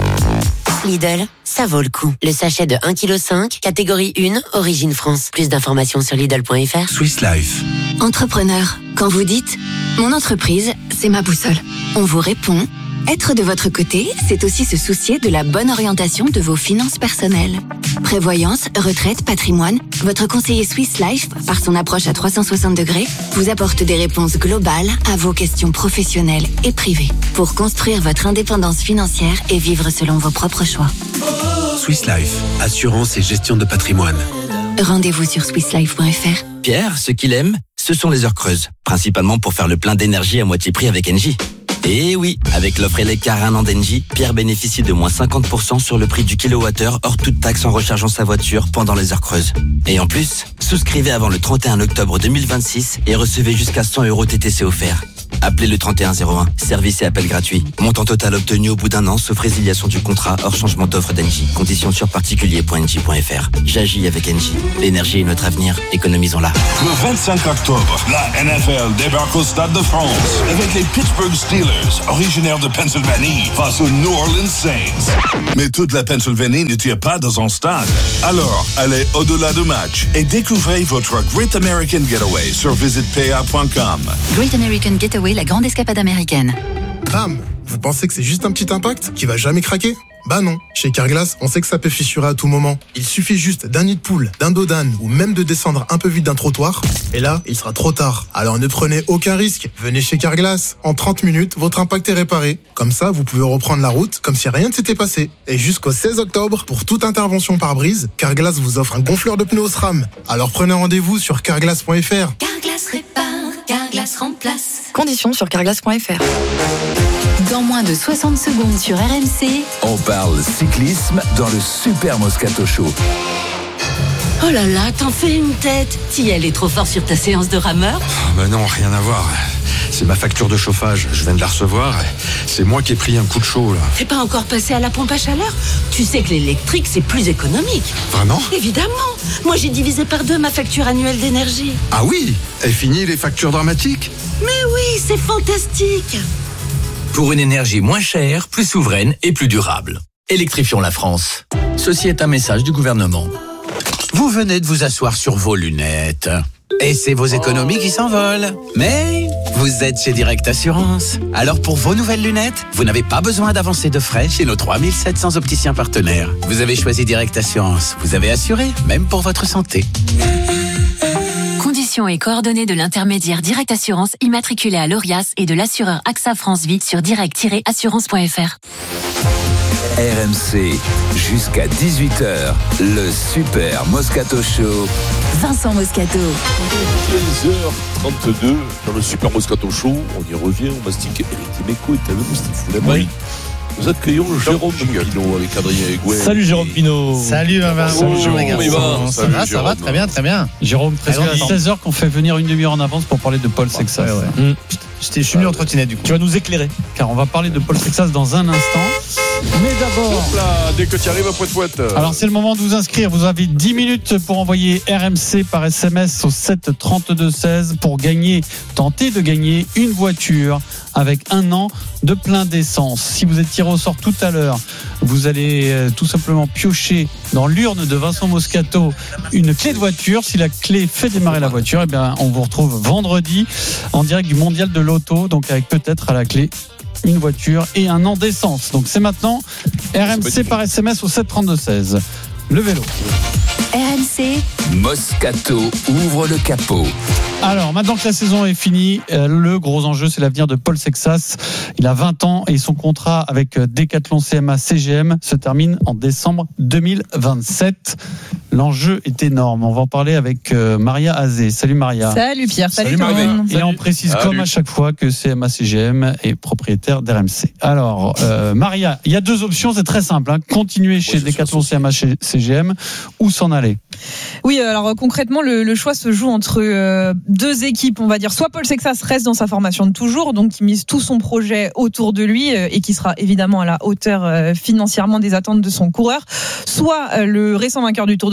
Lidl, ça vaut le coup. Le sachet de un virgule cinq kilos, catégorie un, Origine France. Plus d'informations sur Lidl point f r. Swiss Life, Entrepreneur, quand vous dites « Mon entreprise, c'est ma boussole », on vous répond « Être de votre côté, c'est aussi se soucier de la bonne orientation de vos finances personnelles. » Prévoyance, retraite, patrimoine, votre conseiller Swiss Life, par son approche à trois cent soixante degrés, vous apporte des réponses globales à vos questions professionnelles et privées pour construire votre indépendance financière et vivre selon vos propres choix. Swiss Life, assurance et gestion de patrimoine. Rendez-vous sur swiss life point f r. Pierre, ce qu'il aime, ce sont les heures creuses, principalement pour faire le plein d'énergie à moitié prix avec Engie. Et oui, avec l'offre Elecar un an d'Engie, Pierre bénéficie de moins cinquante pour cent sur le prix du kilowattheure hors toute taxe en rechargeant sa voiture pendant les heures creuses. Et en plus, souscrivez avant le trente et un octobre deux mille vingt-six et recevez jusqu'à cent euros T T C offerts. Appelez le trente et un zéro un, service et appel gratuit. Montant total obtenu au bout d'un an, sauf résiliation du contrat hors changement d'offre d'Engie. Conditions sur particulier point engie point f r. J'agis avec Engie. L'énergie est notre avenir, économisons-la. Le vingt-cinq octobre, la N F L débarque au Stade de France avec les Pittsburgh Steelers, originaires de Pennsylvanie, face aux New Orleans Saints. Mais toute la Pennsylvanie ne tire pas dans un stade. Alors, allez au-delà du match et découvrez votre Great American Getaway sur visit p a point com. Great American Getaway, la grande escapade américaine. Bam! Vous pensez que c'est juste un petit impact qui va jamais craquer? Bah non. Chez Carglass, on sait que ça peut fissurer à tout moment. Il suffit juste d'un nid de poule, d'un dos d'âne ou même de descendre un peu vite d'un trottoir. Et là, il sera trop tard. Alors ne prenez aucun risque. Venez chez Carglass. En trente minutes, votre impact est réparé. Comme ça, vous pouvez reprendre la route comme si rien ne s'était passé. Et jusqu'au seize octobre, pour toute intervention par brise, Carglass vous offre un gonfleur de pneus SRAM. Alors prenez rendez-vous sur carglass point f r. Carglass répare, Carglass remplace. Conditions sur carglass point f r. Dans moins de soixante secondes sur R M C, On parle cyclisme dans le Super Moscato Show. Oh là là, t'en fais une tête. T'y allais trop fort sur ta séance de rameur? Ben non, rien à voir. C'est ma facture de chauffage, je viens de la recevoir. C'est moi qui ai pris un coup de chaud là. T'es pas encore passé à la pompe à chaleur? Tu sais que l'électrique c'est plus économique. Vraiment? Évidemment. Moi j'ai divisé par deux ma facture annuelle d'énergie. Ah oui? Et fini les factures dramatiques? Mais oui, c'est fantastique. Pour une énergie moins chère, plus souveraine et plus durable. Électrifions la France. Ceci est un message du gouvernement. Vous venez de vous asseoir sur vos lunettes. Et c'est vos économies qui s'envolent. Mais vous êtes chez Direct Assurance. Alors pour vos nouvelles lunettes, vous n'avez pas besoin d'avancer de frais chez nos trois mille sept cents opticiens partenaires. Vous avez choisi Direct Assurance. Vous avez assuré, même pour votre santé. Conditions et coordonnées de l'intermédiaire Direct Assurance immatriculé à l'Orias et de l'assureur A X A France Vie sur direct tiret assurance point f r. R M C, jusqu'à dix-huit heures, le Super Moscato Show. Vincent Moscato. quinze heures trente-deux dans le Super Moscato Show. On y revient, on mastique Eric Dimeco et Tavel Moustifou. Oui. Nous accueillons Jérôme Pinot avec Adrien Egouet. Salut Jérôme Pinot. Salut Vincent. Bonjour, comment il va? Ça va, ça va, très bien, très bien. Jérôme, présent à seize heures qu'on fait venir une demi-heure en avance pour parler de Paul Sexas. Ouais, ouais. Mmh. Je suis venu en trottinette du coup. Tu vas nous éclairer, car on va parler de Paul Sexas dans un instant. Mais d'abord, hop là, dès que tu arrives à poète poète. Alors c'est le moment de vous inscrire. Vous avez dix minutes pour envoyer R M C par S M S au sept trente-deux seize pour gagner, tenter de gagner une voiture avec un an de plein d'essence. Si vous êtes tiré au sort tout à l'heure, vous allez euh, tout simplement piocher dans l'urne de Vincent Moscato une clé de voiture. Si la clé fait démarrer la voiture, eh bien on vous retrouve vendredi en direct du Mondial de l'Auto, donc avec peut-être à la clé une voiture et un an d'essence. Donc c'est maintenant R M C par S M S au sept trente-deux seize. Le vélo. R M C. Moscato ouvre le capot. Alors, maintenant que la saison est finie, euh, le gros enjeu, c'est l'avenir de Paul Sexas. Il a vingt ans et son contrat avec Decathlon C M A C G M se termine en décembre deux mille vingt-sept. L'enjeu est énorme. On va en parler avec euh, Maria Azé. Salut Maria. Salut Pierre. Salut, Salut Maria. Et on précise Salut. Comme à chaque fois que C M A C G M est propriétaire d'R M C. Alors, euh, Maria, il y a deux options, c'est très simple. Hein. Continuer chez ouais, Decathlon C M A C G M ou s'en aller. Oui, alors concrètement, le, le choix se joue entre euh, deux équipes, on va dire. Soit Paul Sexas reste dans sa formation de toujours, donc qui mise tout son projet autour de lui euh, et qui sera évidemment à la hauteur euh, financièrement des attentes de son coureur. Soit euh, le récent vainqueur du Tour de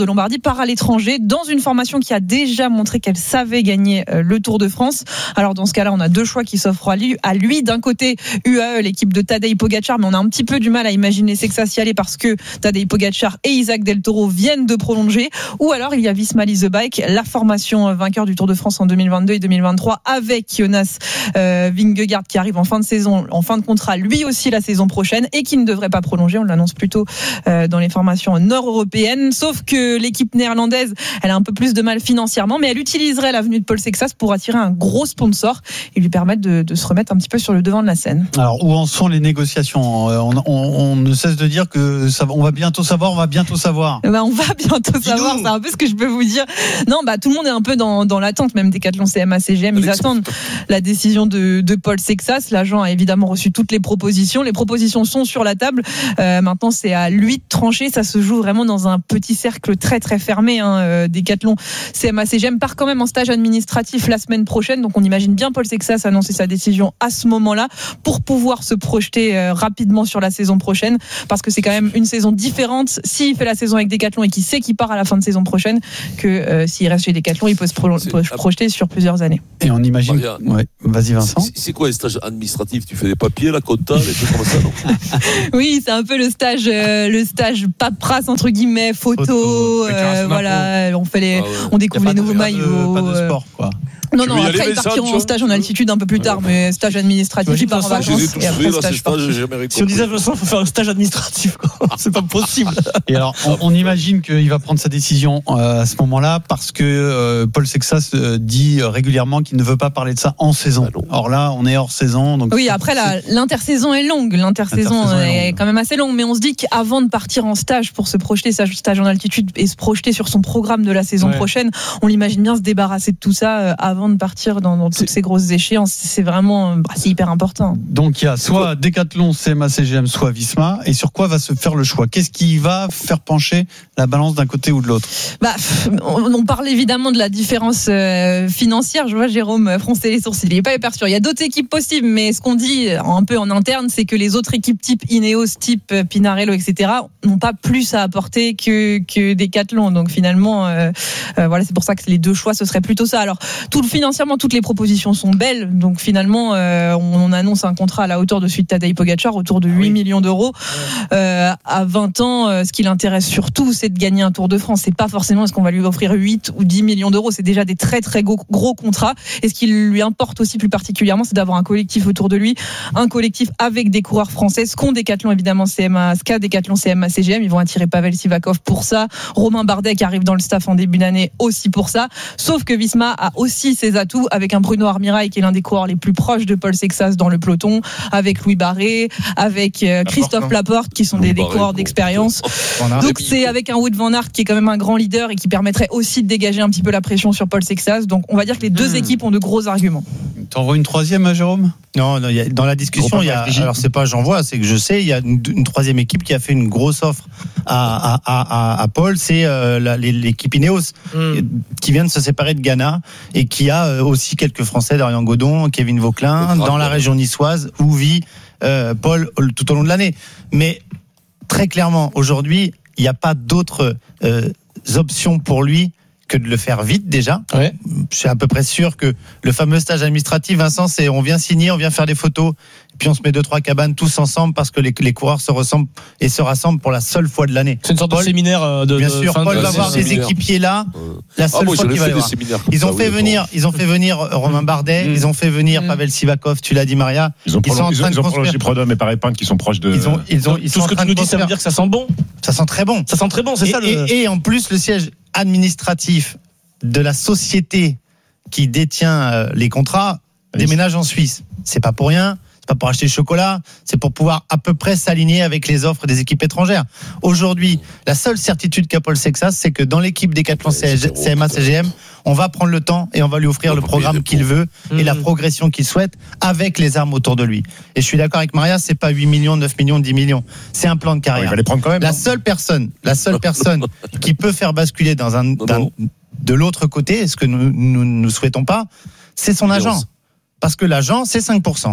Lombardie, part à l'étranger dans une formation qui a déjà montré qu'elle savait gagner le Tour de France. Alors dans ce cas-là, on a deux choix qui s'offrent à lui. À lui, d'un côté, U A E, l'équipe de Tadej Pogacar, mais on a un petit peu du mal à imaginer Sexas y aller parce que Tadej Pogacar et Isaac Del Toro viennent de prolonger. Ou alors il y a Visma Lease the Bike, la formation vainqueur du Tour de France en deux mille vingt-deux et deux mille vingt-trois, avec Jonas euh, Vingegaard qui arrive en fin de saison, en fin de contrat, lui aussi la saison prochaine, et qui ne devrait pas prolonger. On l'annonce plutôt euh, dans les formations nord-européennes. Sauf que l'équipe néerlandaise, elle a un peu plus de mal financièrement, mais elle utiliserait l'avenue de Paul Sexas pour attirer un gros sponsor et lui permettre de, de se remettre un petit peu sur le devant de la scène. Alors, où en sont les négociations ? on, on, on ne cesse de dire que ça, on va bientôt savoir, on va bientôt savoir. Ben, on va bientôt savoir, c'est un peu ce que je peux vous dire. Non, bah, tout le monde est un peu dans, dans l'attente, même Decathlon, C M A, C G M, ils attendent la décision de, de Paul Sexas. L'agent a évidemment reçu toutes les propositions. Les propositions sont sur la table. Euh, maintenant, c'est à lui de trancher. Ça se joue vraiment dans un petit cercle très très fermé. Hein. Decathlon, C M A, C G M part quand même en stage administratif la semaine prochaine. Donc on imagine bien Paul Sexas annoncer sa décision à ce moment-là pour pouvoir se projeter euh, rapidement sur la saison prochaine. Parce que c'est quand même une saison différente s'il fait la saison avec Decathlon et qu'il sait qu'il part à la fin de saison prochaine que euh, s'il reste chez Decathlon, il peut se pro- peut se projeter sur plusieurs années. Et on imagine. Ouais. Vas-y Vincent. C'est, c'est quoi les stages administratifs ? Tu fais des papiers, la compta, des trucs comme ça, non ? Oui, c'est un peu le stage, euh, le stage paperasse entre guillemets, photo, photo euh, voilà, on fait les, ah ouais. on découvre les nouveaux de, maillots. Pas de sport, quoi. Non, non, après ils partiront en stage en altitude un peu plus tard, mais stage administratif, ils partent en vacances et après stage sportif. Si on disait Vincent, il faut faire un stage administratif, quoi. C'est pas possible. Et alors, on, on imagine qu'il va prendre sa décision euh, à ce moment-là parce que euh, Paul Sexas euh, dit régulièrement qu'il ne veut pas parler de ça en saison. Or là, on est hors saison. Donc oui, après la, l'intersaison est longue, l'intersaison, l'intersaison est, est quand même assez longue, mais on se dit qu'avant de partir en stage pour se projeter, stage en altitude et se projeter sur son programme de la saison ouais. prochaine, on l'imagine bien se débarrasser de tout ça euh, avant de partir dans, dans toutes ces grosses échéances. C'est vraiment, bah, c'est hyper important. Donc il y a soit Decathlon, C M A, C G M, soit Visma. Et sur quoi va se faire le choix ? Qu'est-ce qui va faire pencher la balance d'un côté ou de l'autre ? Bah, on, on parle évidemment de la différence euh, financière. Je vois Jérôme froncer les sourcils. Il n'est pas hyper sûr. Il y a d'autres équipes possibles, mais ce qu'on dit un peu en interne, c'est que les autres équipes type Ineos, type Pinarello, et cetera, n'ont pas plus à apporter que que Decathlon. Donc finalement, euh, euh, voilà, c'est pour ça que les deux choix, ce serait plutôt ça. Alors, tout le financièrement, toutes les propositions sont belles. Donc finalement, euh, on, on annonce un contrat à la hauteur de celui de Tadej Pogacar, autour de huit oui. millions d'euros. Euh, à vingt ans, euh, ce qui l'intéresse surtout, c'est de gagner un Tour de France. C'est pas forcément est-ce qu'on va lui offrir huit ou dix millions d'euros. C'est déjà des très très gros, gros contrats. Et ce qui lui importe aussi plus particulièrement, c'est d'avoir un collectif autour de lui, un collectif avec des coureurs français. Ce qu'ont Decathlon évidemment C M A, ce qu'a Decathlon C M A, C G M. Ils vont attirer Pavel Sivakov pour ça. Romain Bardet qui arrive dans le staff en début d'année aussi pour ça. Sauf que Visma a aussi ses atouts avec un Bruno Armirail qui est l'un des coureurs les plus proches de Paul Sexas dans le peloton, avec Louis Barré, avec Christophe Laporte qui sont des, des coureurs d'expérience. Donc c'est avec un Wout van Aert qui est quand même un grand leader et qui permettrait aussi de dégager un petit peu la pression sur Paul Sexas. Donc on va dire que les deux mmh. équipes ont de gros arguments. T'en vois une troisième, Jérôme ? Non, non, y a, dans la discussion, il y a, alors c'est pas j'en vois, c'est que je sais, il y a une, une troisième équipe qui a fait une grosse offre à, à, à, à Paul, c'est euh, la, l'équipe Ineos, mm. qui vient de se séparer de Ghana et qui a aussi quelques Français, Dorian Godon, Kevin Vauclin, dans la région niçoise où vit euh, Paul tout au long de l'année. Mais très clairement, aujourd'hui, il n'y a pas d'autres euh, options pour lui que de le faire vite déjà. Ouais. Je suis à peu près sûr que le fameux stage administratif, Vincent, c'est on vient signer, on vient faire des photos, puis on se met deux trois cabanes tous ensemble parce que les, les coureurs se ressemblent et se rassemblent pour la seule fois de l'année. C'est une sorte Paul, de séminaire de. Bien sûr, de Paul va avoir des équipiers là. La seule ah, moi, fois qu'il va y avoir. Ils ont fait venir, ils ont fait venir Romain Bardet, mmh. ils ont fait venir mmh. Pavel Sivakov. Tu l'as dit, Maria. Ils ont ils sont en train de prolonger Prudhomme et Parépin qui sont proches de. Ils ont, ils ont, ils tout sont ce que tu nous dis, ça veut dire que ça sent bon. Ça sent très bon. Ça sent très bon, c'est et, ça. Le... Et, et en plus, le siège administratif de la société qui détient euh, les contrats oui. déménage en Suisse. C'est pas pour rien, c'est pas pour acheter le chocolat, c'est pour pouvoir à peu près s'aligner avec les offres des équipes étrangères. Aujourd'hui, la seule certitude qu'a Paul Sexas, c'est que dans l'équipe Decathlon C M A C G M, on va prendre le temps et on va lui offrir le programme qu'il veut et la progression qu'il souhaite avec les armes autour de lui. Et je suis d'accord avec Maria, c'est pas huit millions, neuf millions, dix millions. C'est un plan de carrière. Il va les prendre quand même. La seule personne, la seule personne qui peut faire basculer dans un, d'un, de l'autre côté, ce que nous nous, nous souhaitons pas, c'est son agent. Parce que l'agent, c'est cinq pour cent.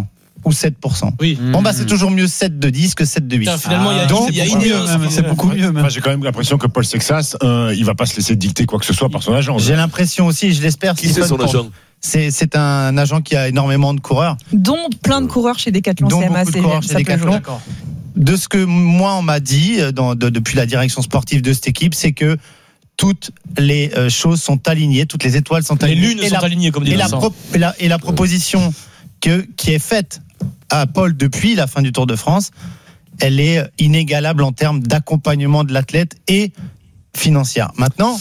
ou sept pour cent. Oui. Bon, bah, c'est toujours mieux sept de dix que sept de huit. Putain, finalement, il y a, Donc, il y a beaucoup Ineos, mieux, même, qui- c'est beaucoup mieux. même. Enfin, j'ai quand même l'impression que Paul Sexas, euh, il va pas se laisser dicter quoi que ce soit par son agent. J'ai l'impression aussi, je l'espère. Qui c'est Stephen, son pour- agent c'est, c'est un agent qui a énormément de coureurs. Dont plein de coureurs chez Decathlon Dont C M A. beaucoup de c'est- coureurs chez ça peut Decathlon. jouer. De ce que moi, on m'a dit dans, de- depuis la direction sportive de cette équipe, c'est que toutes les euh, choses sont alignées, toutes les étoiles sont Les alignées. lunes Et sont la- alignées, comme dit et la, Vincent. pro- et la, et la proposition que, qui est faite à Paul depuis la fin du Tour de France, elle est inégalable en termes d'accompagnement de l'athlète et financière. Maintenant,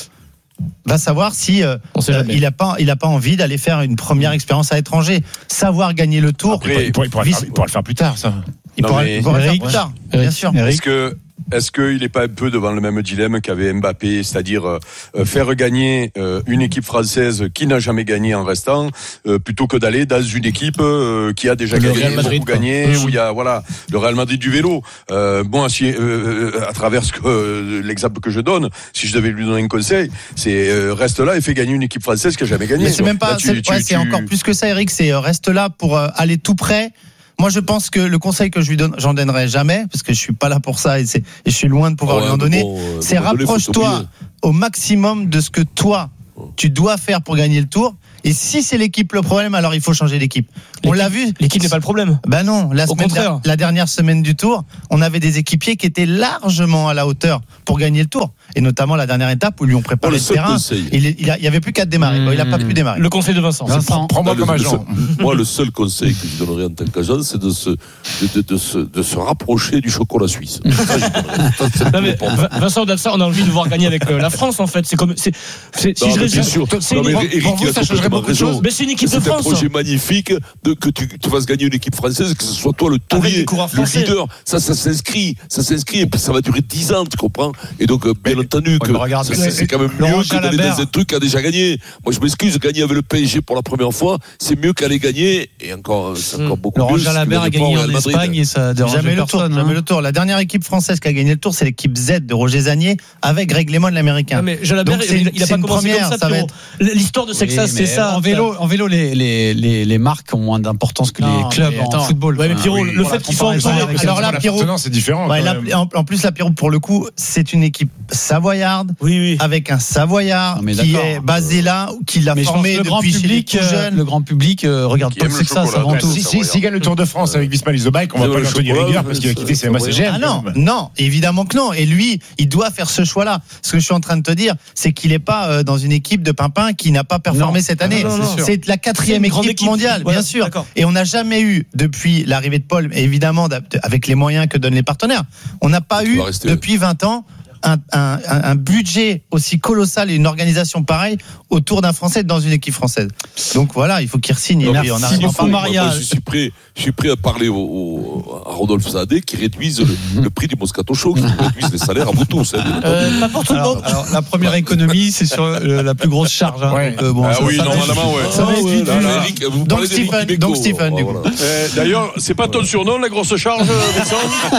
va savoir si euh, euh, il n'a pas, il a pas envie d'aller faire une première expérience à l'étranger, savoir gagner le Tour. Après, il, pourra, il, pourra, il, pourra, il pourra le faire plus tard, ça. Il Non, pourra, mais- il pourra le faire Eric, plus tard, Eric, bien sûr. Est-ce que est-ce qu'il n'est pas un peu devant le même dilemme qu'avait Mbappé, c'est-à-dire euh, faire gagner euh, une équipe française qui n'a jamais gagné en restant, euh, plutôt que d'aller dans une équipe euh, qui a déjà Le gagné, Real Madrid, beaucoup quoi. gagné, Mmh. où il y a voilà le Real Madrid du vélo. Euh, bon, si, euh, à travers ce que, euh, l'exemple que je donne, si je devais lui donner un conseil, c'est euh, reste là et fais gagner une équipe française qui a jamais gagné. Mais c'est même pas, Là, tu- c'est, tu- ouais, tu- c'est encore plus que ça, Eric. C'est euh, reste là pour euh, aller tout près. Moi, je pense que le conseil que je lui donne, j'en donnerai jamais, parce que je suis pas là pour ça et, c'est, et je suis loin de pouvoir Ouais, lui en mais donner. bon, euh, c'est à un moment donné, faut rapproche-toi t'oublier. au maximum de ce que toi, tu dois faire pour gagner le Tour. Et si c'est l'équipe le problème, alors il faut changer d'équipe. On l'a vu. L'équipe n'est pas le problème. Ben non, la, Au semaine contraire. der- la dernière semaine du Tour, on avait des équipiers qui étaient largement à la hauteur pour gagner le Tour. Et notamment la dernière étape où lui ont préparé Oh, le le seul terrain. conseil. Il, il, a- il y avait plus qu'à démarrer. Bon, il a pas pu démarrer. Le conseil de Vincent. Vincent. Prends-moi Ah, comme le- le agent. seul- moi, le seul conseil que je donnerais en tant qu'agent, c'est de se, de, de, de se, de se rapprocher du chocolat suisse. Ça, je donnerais. Ça, c'est Non, mais important. Vin- Vincent, au-delà de ça, on a envie de voir gagner avec euh, la France, en fait. C'est comme, c'est, c'est- si Non, je mais résume, bien sûr. c'est Non, une, mais Eric, pour vous, il a ça changerait complètement beaucoup de raison. choses. mais c'est une équipe de C'est un France. projet magnifique de, que tu, tu fasses gagner une équipe française, que ce soit toi le Avec taulier, des coureurs le français. leader. Ça, ça s'inscrit, ça s'inscrit, et puis ça va durer dix ans, tu comprends? Et donc, euh, bien entendu, que mais regarde, c'est, c'est quand même Laurent mieux que d'aller Jalabert. dans un truc qui a déjà gagné. Moi, je m'excuse, gagner avec le P S G pour la première fois, c'est mieux qu'aller gagner, et encore, c'est encore beaucoup Laurent mieux. si tu Jalabert a gagnes pas au gagné en Real Madrid. Espagne et ça dérange Jamais le tour, personne. jamais hein. le tour. La dernière équipe française qui a gagné le tour, c'est l'équipe Z de Roger Zanier avec Greg LeMond, l'américain. Non, mais Jalabert, Donc, c'est il, une- il a c'est pas une commencé première, comme ça, ça va Pierrot. L'histoire de Sexas, Oui, c'est mais ça. En vélo, en vélo les, les, les, les marques ont moins d'importance que Non, les clubs mais en attends. football. Ouais, mais Enfin, Pierrot, oui, le pour fait la qu'ils soient comparaison ensemble, avec- alors là, La Pierrot, pertinence, c'est différent. Ouais, quand là, même. en, en plus, la Pierrot, pour le coup, c'est une équipe savoyarde, Oui, oui. avec un Savoyard Non, mais qui d'accord. est basé là, qui l'a Mais je pense formé que le grand depuis chez les public, tout euh, jeunes. le grand public euh, regarde Qui pas aime le le Sexas chocolat, avant ouais, tout. Si, si, s'il gagne le Tour de France avec Visma Isobike, on va Ouais, pas le lui tenir chocolat, rigueur parce qu'il a quitté ses M A C G M. Ah non, non, évidemment que non. Et lui, il doit faire ce choix-là. Ce que je suis en train de te dire, c'est qu'il n'est pas euh, dans une équipe de pimpins qui n'a pas performé Non. cette Ah année. non, non, non. C'est la quatrième C'est une grande équipe, équipe. mondiale, Voilà, bien sûr. d'accord. Et on n'a jamais eu, depuis l'arrivée de Paul, évidemment, d'ab- avec les moyens que donnent les partenaires, on n'a pas eu, va rester- depuis vingt ans, un, un, un un budget aussi colossal et une organisation pareille autour d'un Français dans une équipe française. Donc voilà, il faut qu'il re-signe. Et puis on Merci arrive en beaucoup, fin. Moi, Maria. moi, je suis prêt, je suis prêt à parler au, au- à Rodolphe Saadé qui réduise le, le prix du Moscato Show, qui réduise les salaires à vous tous. Hein, bien entendu. Euh, pas pour tout le Alors, monde. alors, la première économie, c'est sur euh, la plus grosse charge. hein. Ouais. Donc, euh, bon, Ah ça- oui, ça va normalement, être- ouais. ça va être vite Là, vu. là, Eric, vous Donc parlez d'Eric Stephen, Dimeco. donc Stephen, du Voilà. coup. Euh, D'ailleurs, c'est pas ton surnom, la grosse charge, Vincent?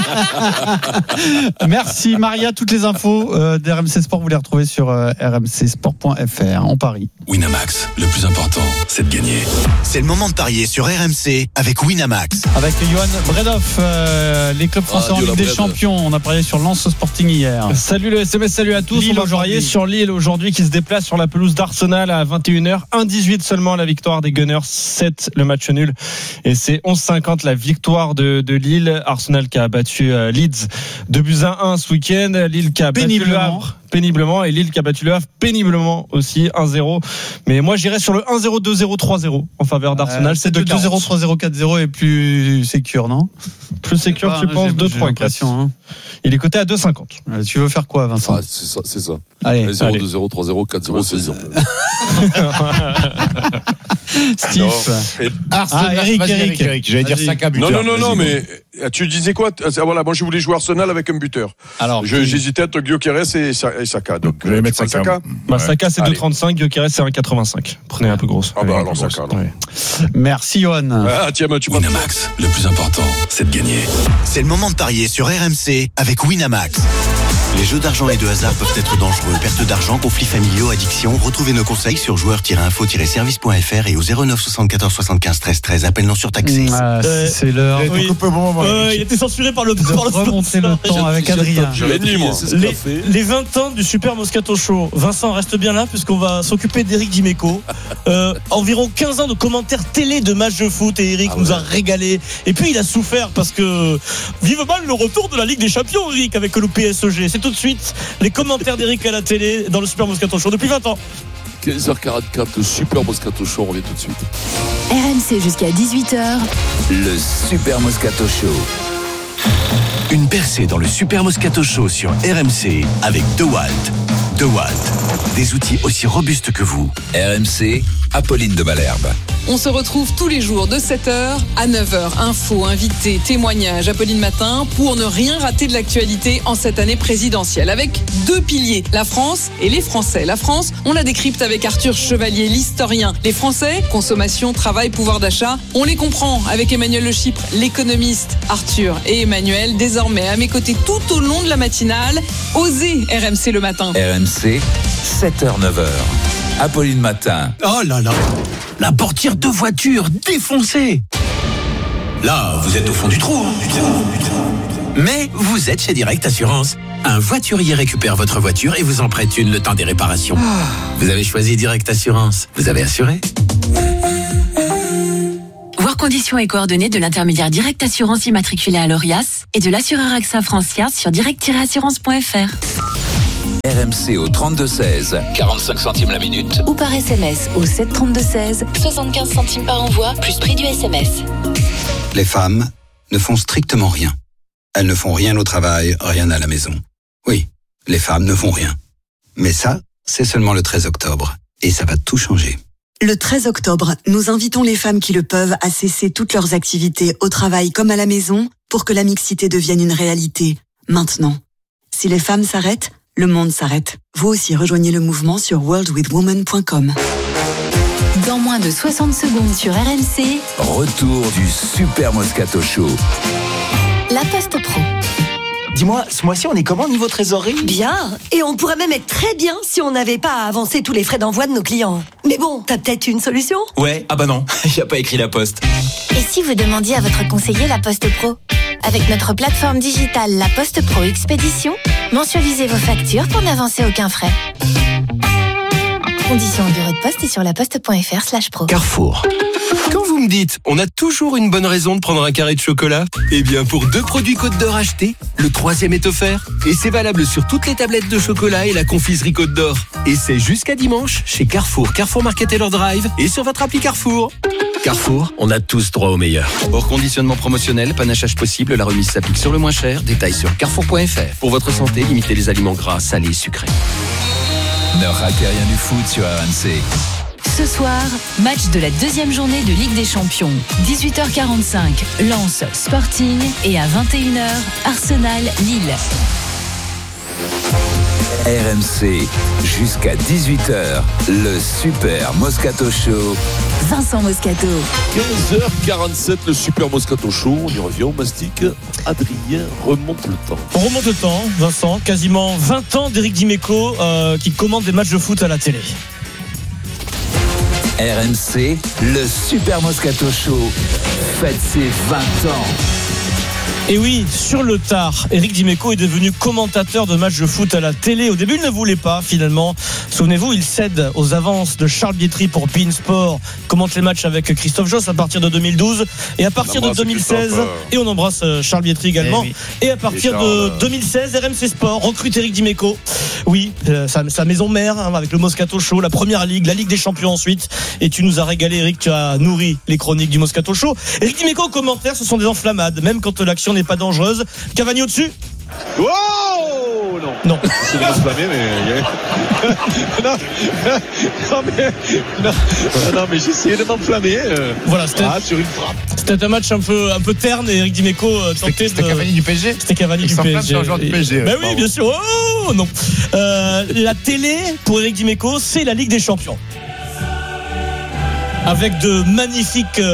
Merci Maria, toutes les infos euh, d'R M C Sport, vous les retrouvez sur euh, r m c sport point f r en Paris. Winamax, le plus important, c'est de gagner. C'est le moment de parier sur R M C avec Winamax. Avec Johan Bredoff, euh, les clubs français Ah, en Dieu Ligue la des Bred. Champions. On a parié sur Lens Sporting hier. Salut le S M S, salut à tous. Lille On va parier aujourd'hui. sur Lille aujourd'hui qui se déplace sur la pelouse d'Arsenal à vingt et une heures. un dix-huit seulement la victoire des Gunners, sept le match nul. Et c'est onze cinquante la victoire de, de Lille. Arsenal qui a battu euh, Leeds deux buts à un ce week-end. Lille qui a battu le Péniblement. Havre péniblement et Lille qui a battu le Havre péniblement aussi un zéro. Mais moi j'irais sur le un zéro, deux zéro, trois zéro en faveur d'Arsenal. Euh, c'est de de deux zéro, trois zéro, quatre zéro est plus sécure, non? Plus sécure, Pas, tu hein, penses j'ai- deux j'ai trois l'impression, hein. Il est coté à deux cinquante. Euh, Tu veux faire quoi, Vincent? Ah, c'est ça, c'est ça. Allez, zéro, allez. deux zéro, trois zéro, quatre zéro, seize zéro. Steve. Arsenal, Ah, Eric, vas-y, Eric. Eric. J'allais dire Vas-y. Saka buteur. Non, non, non, non, Vas-y. mais euh, tu disais quoi? Ah, voilà, moi je voulais jouer Arsenal avec un buteur. Alors, Je- J'hésitais entre Gyökeres et, Sa- et Saka. Donc, Je vais euh, mettre tu prends Saka. Bah, Saka c'est Allez. deux trente-cinq, Gyökeres c'est un quatre-vingt-cinq. Prenez un peu grosse. Ah bah Allez, alors un peu grosse. Saka, alors. Ouais. merci, Johan. Ah, tiens, mais tu prends. Winamax, le plus important, c'est de gagner. C'est le moment de parier sur R M C avec Winamax. Les jeux d'argent et de hasard peuvent être dangereux. Perte d'argent, conflits familiaux, addiction. Retrouvez nos conseils sur joueurs tiret info tiret service point f r et au zéro neuf soixante-quatorze soixante-quinze treize treize. Appel non surtaxé. Ah, Euh, c'est l'heure. Oui. Euh, il était censuré par le, de par le remonter le temps avec Adrien. Les, les vingt ans du Super Moscato Show. Vincent, reste bien là puisqu'on va s'occuper d'Éric Dimeco. Euh, environ quinze ans de commentaires télé de matchs de foot et Eric ah nous ouais. a régalé. Et puis il a souffert parce que vivement le retour de la Ligue des Champions, Eric, avec le P S G. C'est tout de suite les commentaires d'Eric à la télé dans le Super Moscato Show depuis vingt ans. quinze heures quarante-quatre, le Super Moscato Show, on revient tout de suite. R M C jusqu'à dix-huit heures. Le Super Moscato Show. Une percée dans le Super Moscato Show sur R M C avec DeWalt. DeWalt, des outils aussi robustes que vous. R M C, Apolline de Malherbe. On se retrouve tous les jours de sept heures à neuf heures. Infos, invités, témoignages, Apolline Matin, pour ne rien rater de l'actualité en cette année présidentielle. Avec deux piliers, la France et les Français. La France, on la décrypte avec Arthur Chevalier, l'historien. Les Français, consommation, travail, pouvoir d'achat, on les comprend avec Emmanuel Le Chypre, l'économiste. Arthur et Emmanuel, désormais à mes côtés tout au long de la matinale. Osez R M C le matin. R M C, sept heures neuf heures. Apolline Matin. Oh là là, la portière de voiture défoncée. Là, vous êtes au fond du trou, hein, du trou, du trou. Mais vous êtes chez Direct Assurance. Un voiturier récupère votre voiture et vous en prête une le temps des réparations. Ah. Vous avez choisi Direct Assurance. Vous avez assuré. Voir conditions et coordonnées de l'intermédiaire Direct Assurance immatriculé à l'Orias et de l'assureur AXA Francia sur direct tiret assurance point f r. R M C au trente-deux seize, quarante-cinq centimes la minute. Ou par S M S au sept trente-deux seize, soixante-quinze centimes par envoi, plus prix du S M S. Les femmes ne font strictement rien. Elles ne font rien au travail, rien à la maison. Oui, les femmes ne font rien. Mais ça, c'est seulement le treize octobre. Et ça va tout changer. Le treize octobre, nous invitons les femmes qui le peuvent à cesser toutes leurs activités au travail comme à la maison pour que la mixité devienne une réalité, maintenant. Si les femmes s'arrêtent, le monde s'arrête. Vous aussi rejoignez le mouvement sur world with women point com. Dans moins de soixante secondes sur R M C, retour du Super Moscato Show. La Poste Pro. Dis-moi, ce mois-ci, on est comment niveau trésorerie ? Bien, et on pourrait même être très bien si on n'avait pas à avancer tous les frais d'envoi de nos clients. Mais bon, t'as peut-être une solution ? Ouais, ah bah non, il n'y a pas écrit La Poste. Et si vous demandiez à votre conseiller La Poste Pro ? Avec notre plateforme digitale La Poste Pro Expédition, mensualisez vos factures pour n'avancer aucun frais. Conditions au bureau de poste et sur laposte point f r slash pro. Carrefour. Quand vous me dites, on a toujours une bonne raison de prendre un carré de chocolat, eh bien pour deux produits Côte d'Or achetés, le troisième est offert. Et c'est valable sur toutes les tablettes de chocolat et la confiserie Côte d'Or. Et c'est jusqu'à dimanche chez Carrefour, Carrefour Market Taylor Drive et sur votre appli Carrefour. Carrefour, on a tous droit au meilleur. Hors conditionnement promotionnel, panachage possible, la remise s'applique sur le moins cher. Détails sur carrefour point f r. Pour votre santé, limitez les aliments gras, salés et sucrés. Ne ratez rien du foot sur R M C. Ce soir, match de la deuxième journée de Ligue des Champions. dix-huit heures quarante-cinq, Lens Sporting et à vingt et une heures, Arsenal Lille. R M C, jusqu'à dix-huit heures, le Super Moscato Show. Vincent Moscato. quinze heures quarante-sept, le Super Moscato Show. On y revient, on mastique. Adrien remonte le temps. On remonte le temps, Vincent. Quasiment vingt ans d'Éric Dimeco euh, qui commande des matchs de foot à la télé. R M C, le Super Moscato Show fête ses vingt ans. Et oui, sur le tard, Éric Dimeco est devenu commentateur de matchs de foot à la télé. Au début, il ne voulait pas, finalement. Souvenez-vous, il cède aux avances de Charles Bietri pour beIN Sport, commente les matchs avec Christophe Josse à partir de deux mille douze et à partir de deux mille seize, et on embrasse Charles Bietri également. Et, oui. et à partir et Charles, de deux mille seize, R M C Sport recrute Éric Dimeco. Oui, euh, sa, sa maison mère, hein, avec le Moscato Show, la première ligue, la Ligue des Champions ensuite. Et tu nous as régalé, Éric, tu as nourri les chroniques du Moscato Show. Éric Dimeco, commentaires, ce sont des enflammades, même quand l'action n'est pas dangereuse. Cavani au-dessus. Wow, non. Non. C'est de s'enflammer, mais. non, non, mais. Non, non, mais j'ai essayé de m'enflammer. Euh, voilà, c'était. Ah, sur une frappe. C'était un match un peu, un peu terne et Éric Dimeco tentait. C'était de... Cavani du P S G. C'était Cavani du P S G. Sur un joueur du P S G. Ben oui, bien sûr. Oh, non. Euh, la télé, pour Éric Dimeco, c'est la Ligue des Champions. Avec de magnifiques euh, punch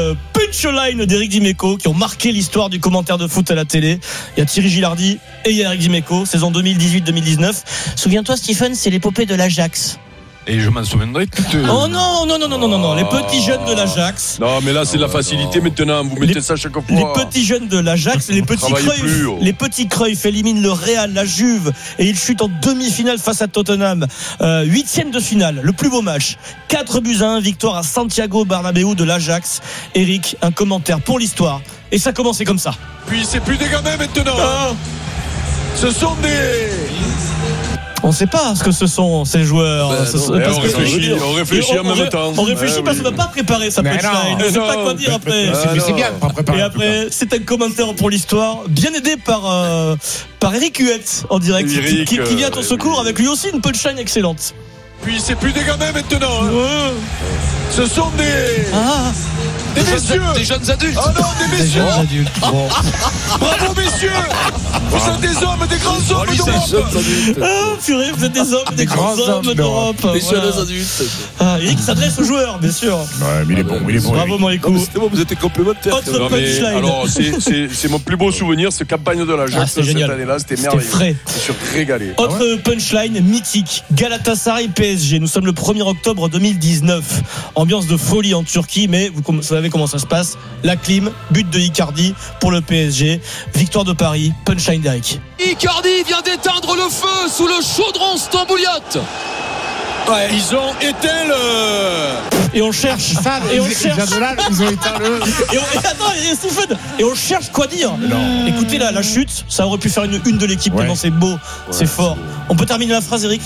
punchlines d'Éric Dimeco qui ont marqué l'histoire du commentaire de foot à la télé. Il y a Thierry Gilardi et il y a Éric Dimeco, saison deux mille dix-huit deux mille dix-neuf. Souviens-toi, Stephen, c'est l'épopée de l'Ajax. Et je m'en souviendrai tout. Oh non, non, non, non, non, non, non, les petits jeunes de l'Ajax. Non, mais là, c'est de la facilité maintenant. Vous mettez les, ça chaque fois. Les petits jeunes de l'Ajax, les petits Cruyff, oh. les petits Cruyff éliminent le Real, la Juve, et ils chutent en demi-finale face à Tottenham. Euh, huitième de finale, le plus beau match. quatre buts à un, victoire à Santiago Bernabéu de l'Ajax. Eric, un commentaire pour l'histoire. Et ça commençait comme ça. Puis c'est plus des gamins maintenant. Ah. Ce sont des... On ne sait pas ce que ce sont ces joueurs. Ben ce non, sont, parce on, réfléchit, on réfléchit en même temps. On réfléchit ouais, parce oui. qu'on n'a pas préparé sa punchline. On ne sait pas quoi dire après. Mais c'est, c'est bien de pas préparer. Et après, c'est un commentaire pour l'histoire, bien aidé par euh, par Eric Huette en direct, Eric, qui, qui vient à ton secours avec lui aussi une punchline excellente. Puis c'est plus des gamins maintenant. Hein. Ouais. Ce sont des. Ah. Des, des messieurs Des jeunes adultes Ah non, des messieurs Des jeunes adultes bon. Bravo messieurs. Vous êtes des hommes, des grands hommes oh, d'Europe. Ah purée, vous êtes des hommes, des, des grands, grands hommes d'Europe. Des voilà. jeunes adultes. Ah, Eric s'adresse aux joueurs, bien sûr. Ouais, mais il est bon, il est bon. Bravo mon écoute. C'était bon, vous êtes complémentaires. Autre punchline. Alors, c'est, c'est, c'est mon plus beau souvenir, cette campagne de l'Ajax ah, cette génial. année-là, c'était, c'était merveilleux. Frais. Je suis régalé. Autre ah ouais punchline mythique, Galatasaray P S G. Nous sommes le premier octobre deux mille dix-neuf. Ambiance de folie en Turquie, mais vous savez comment ça se passe. La clim, but de Icardi pour le P S G. Victoire de Paris, punchline d'Eric. Icardi vient d'éteindre le feu sous le chaudron stambouliote. Ouais, ils ont éteint le. Et on cherche. Ça, et ils, on cherche. Là, ils ont éteint le. Et, on, et attends, et, Stephen, et on cherche quoi dire. Non. Écoutez là, la chute, ça aurait pu faire une une de l'équipe ouais. tellement c'est beau, ouais, c'est fort. C'est beau. On peut terminer la phrase, Eric.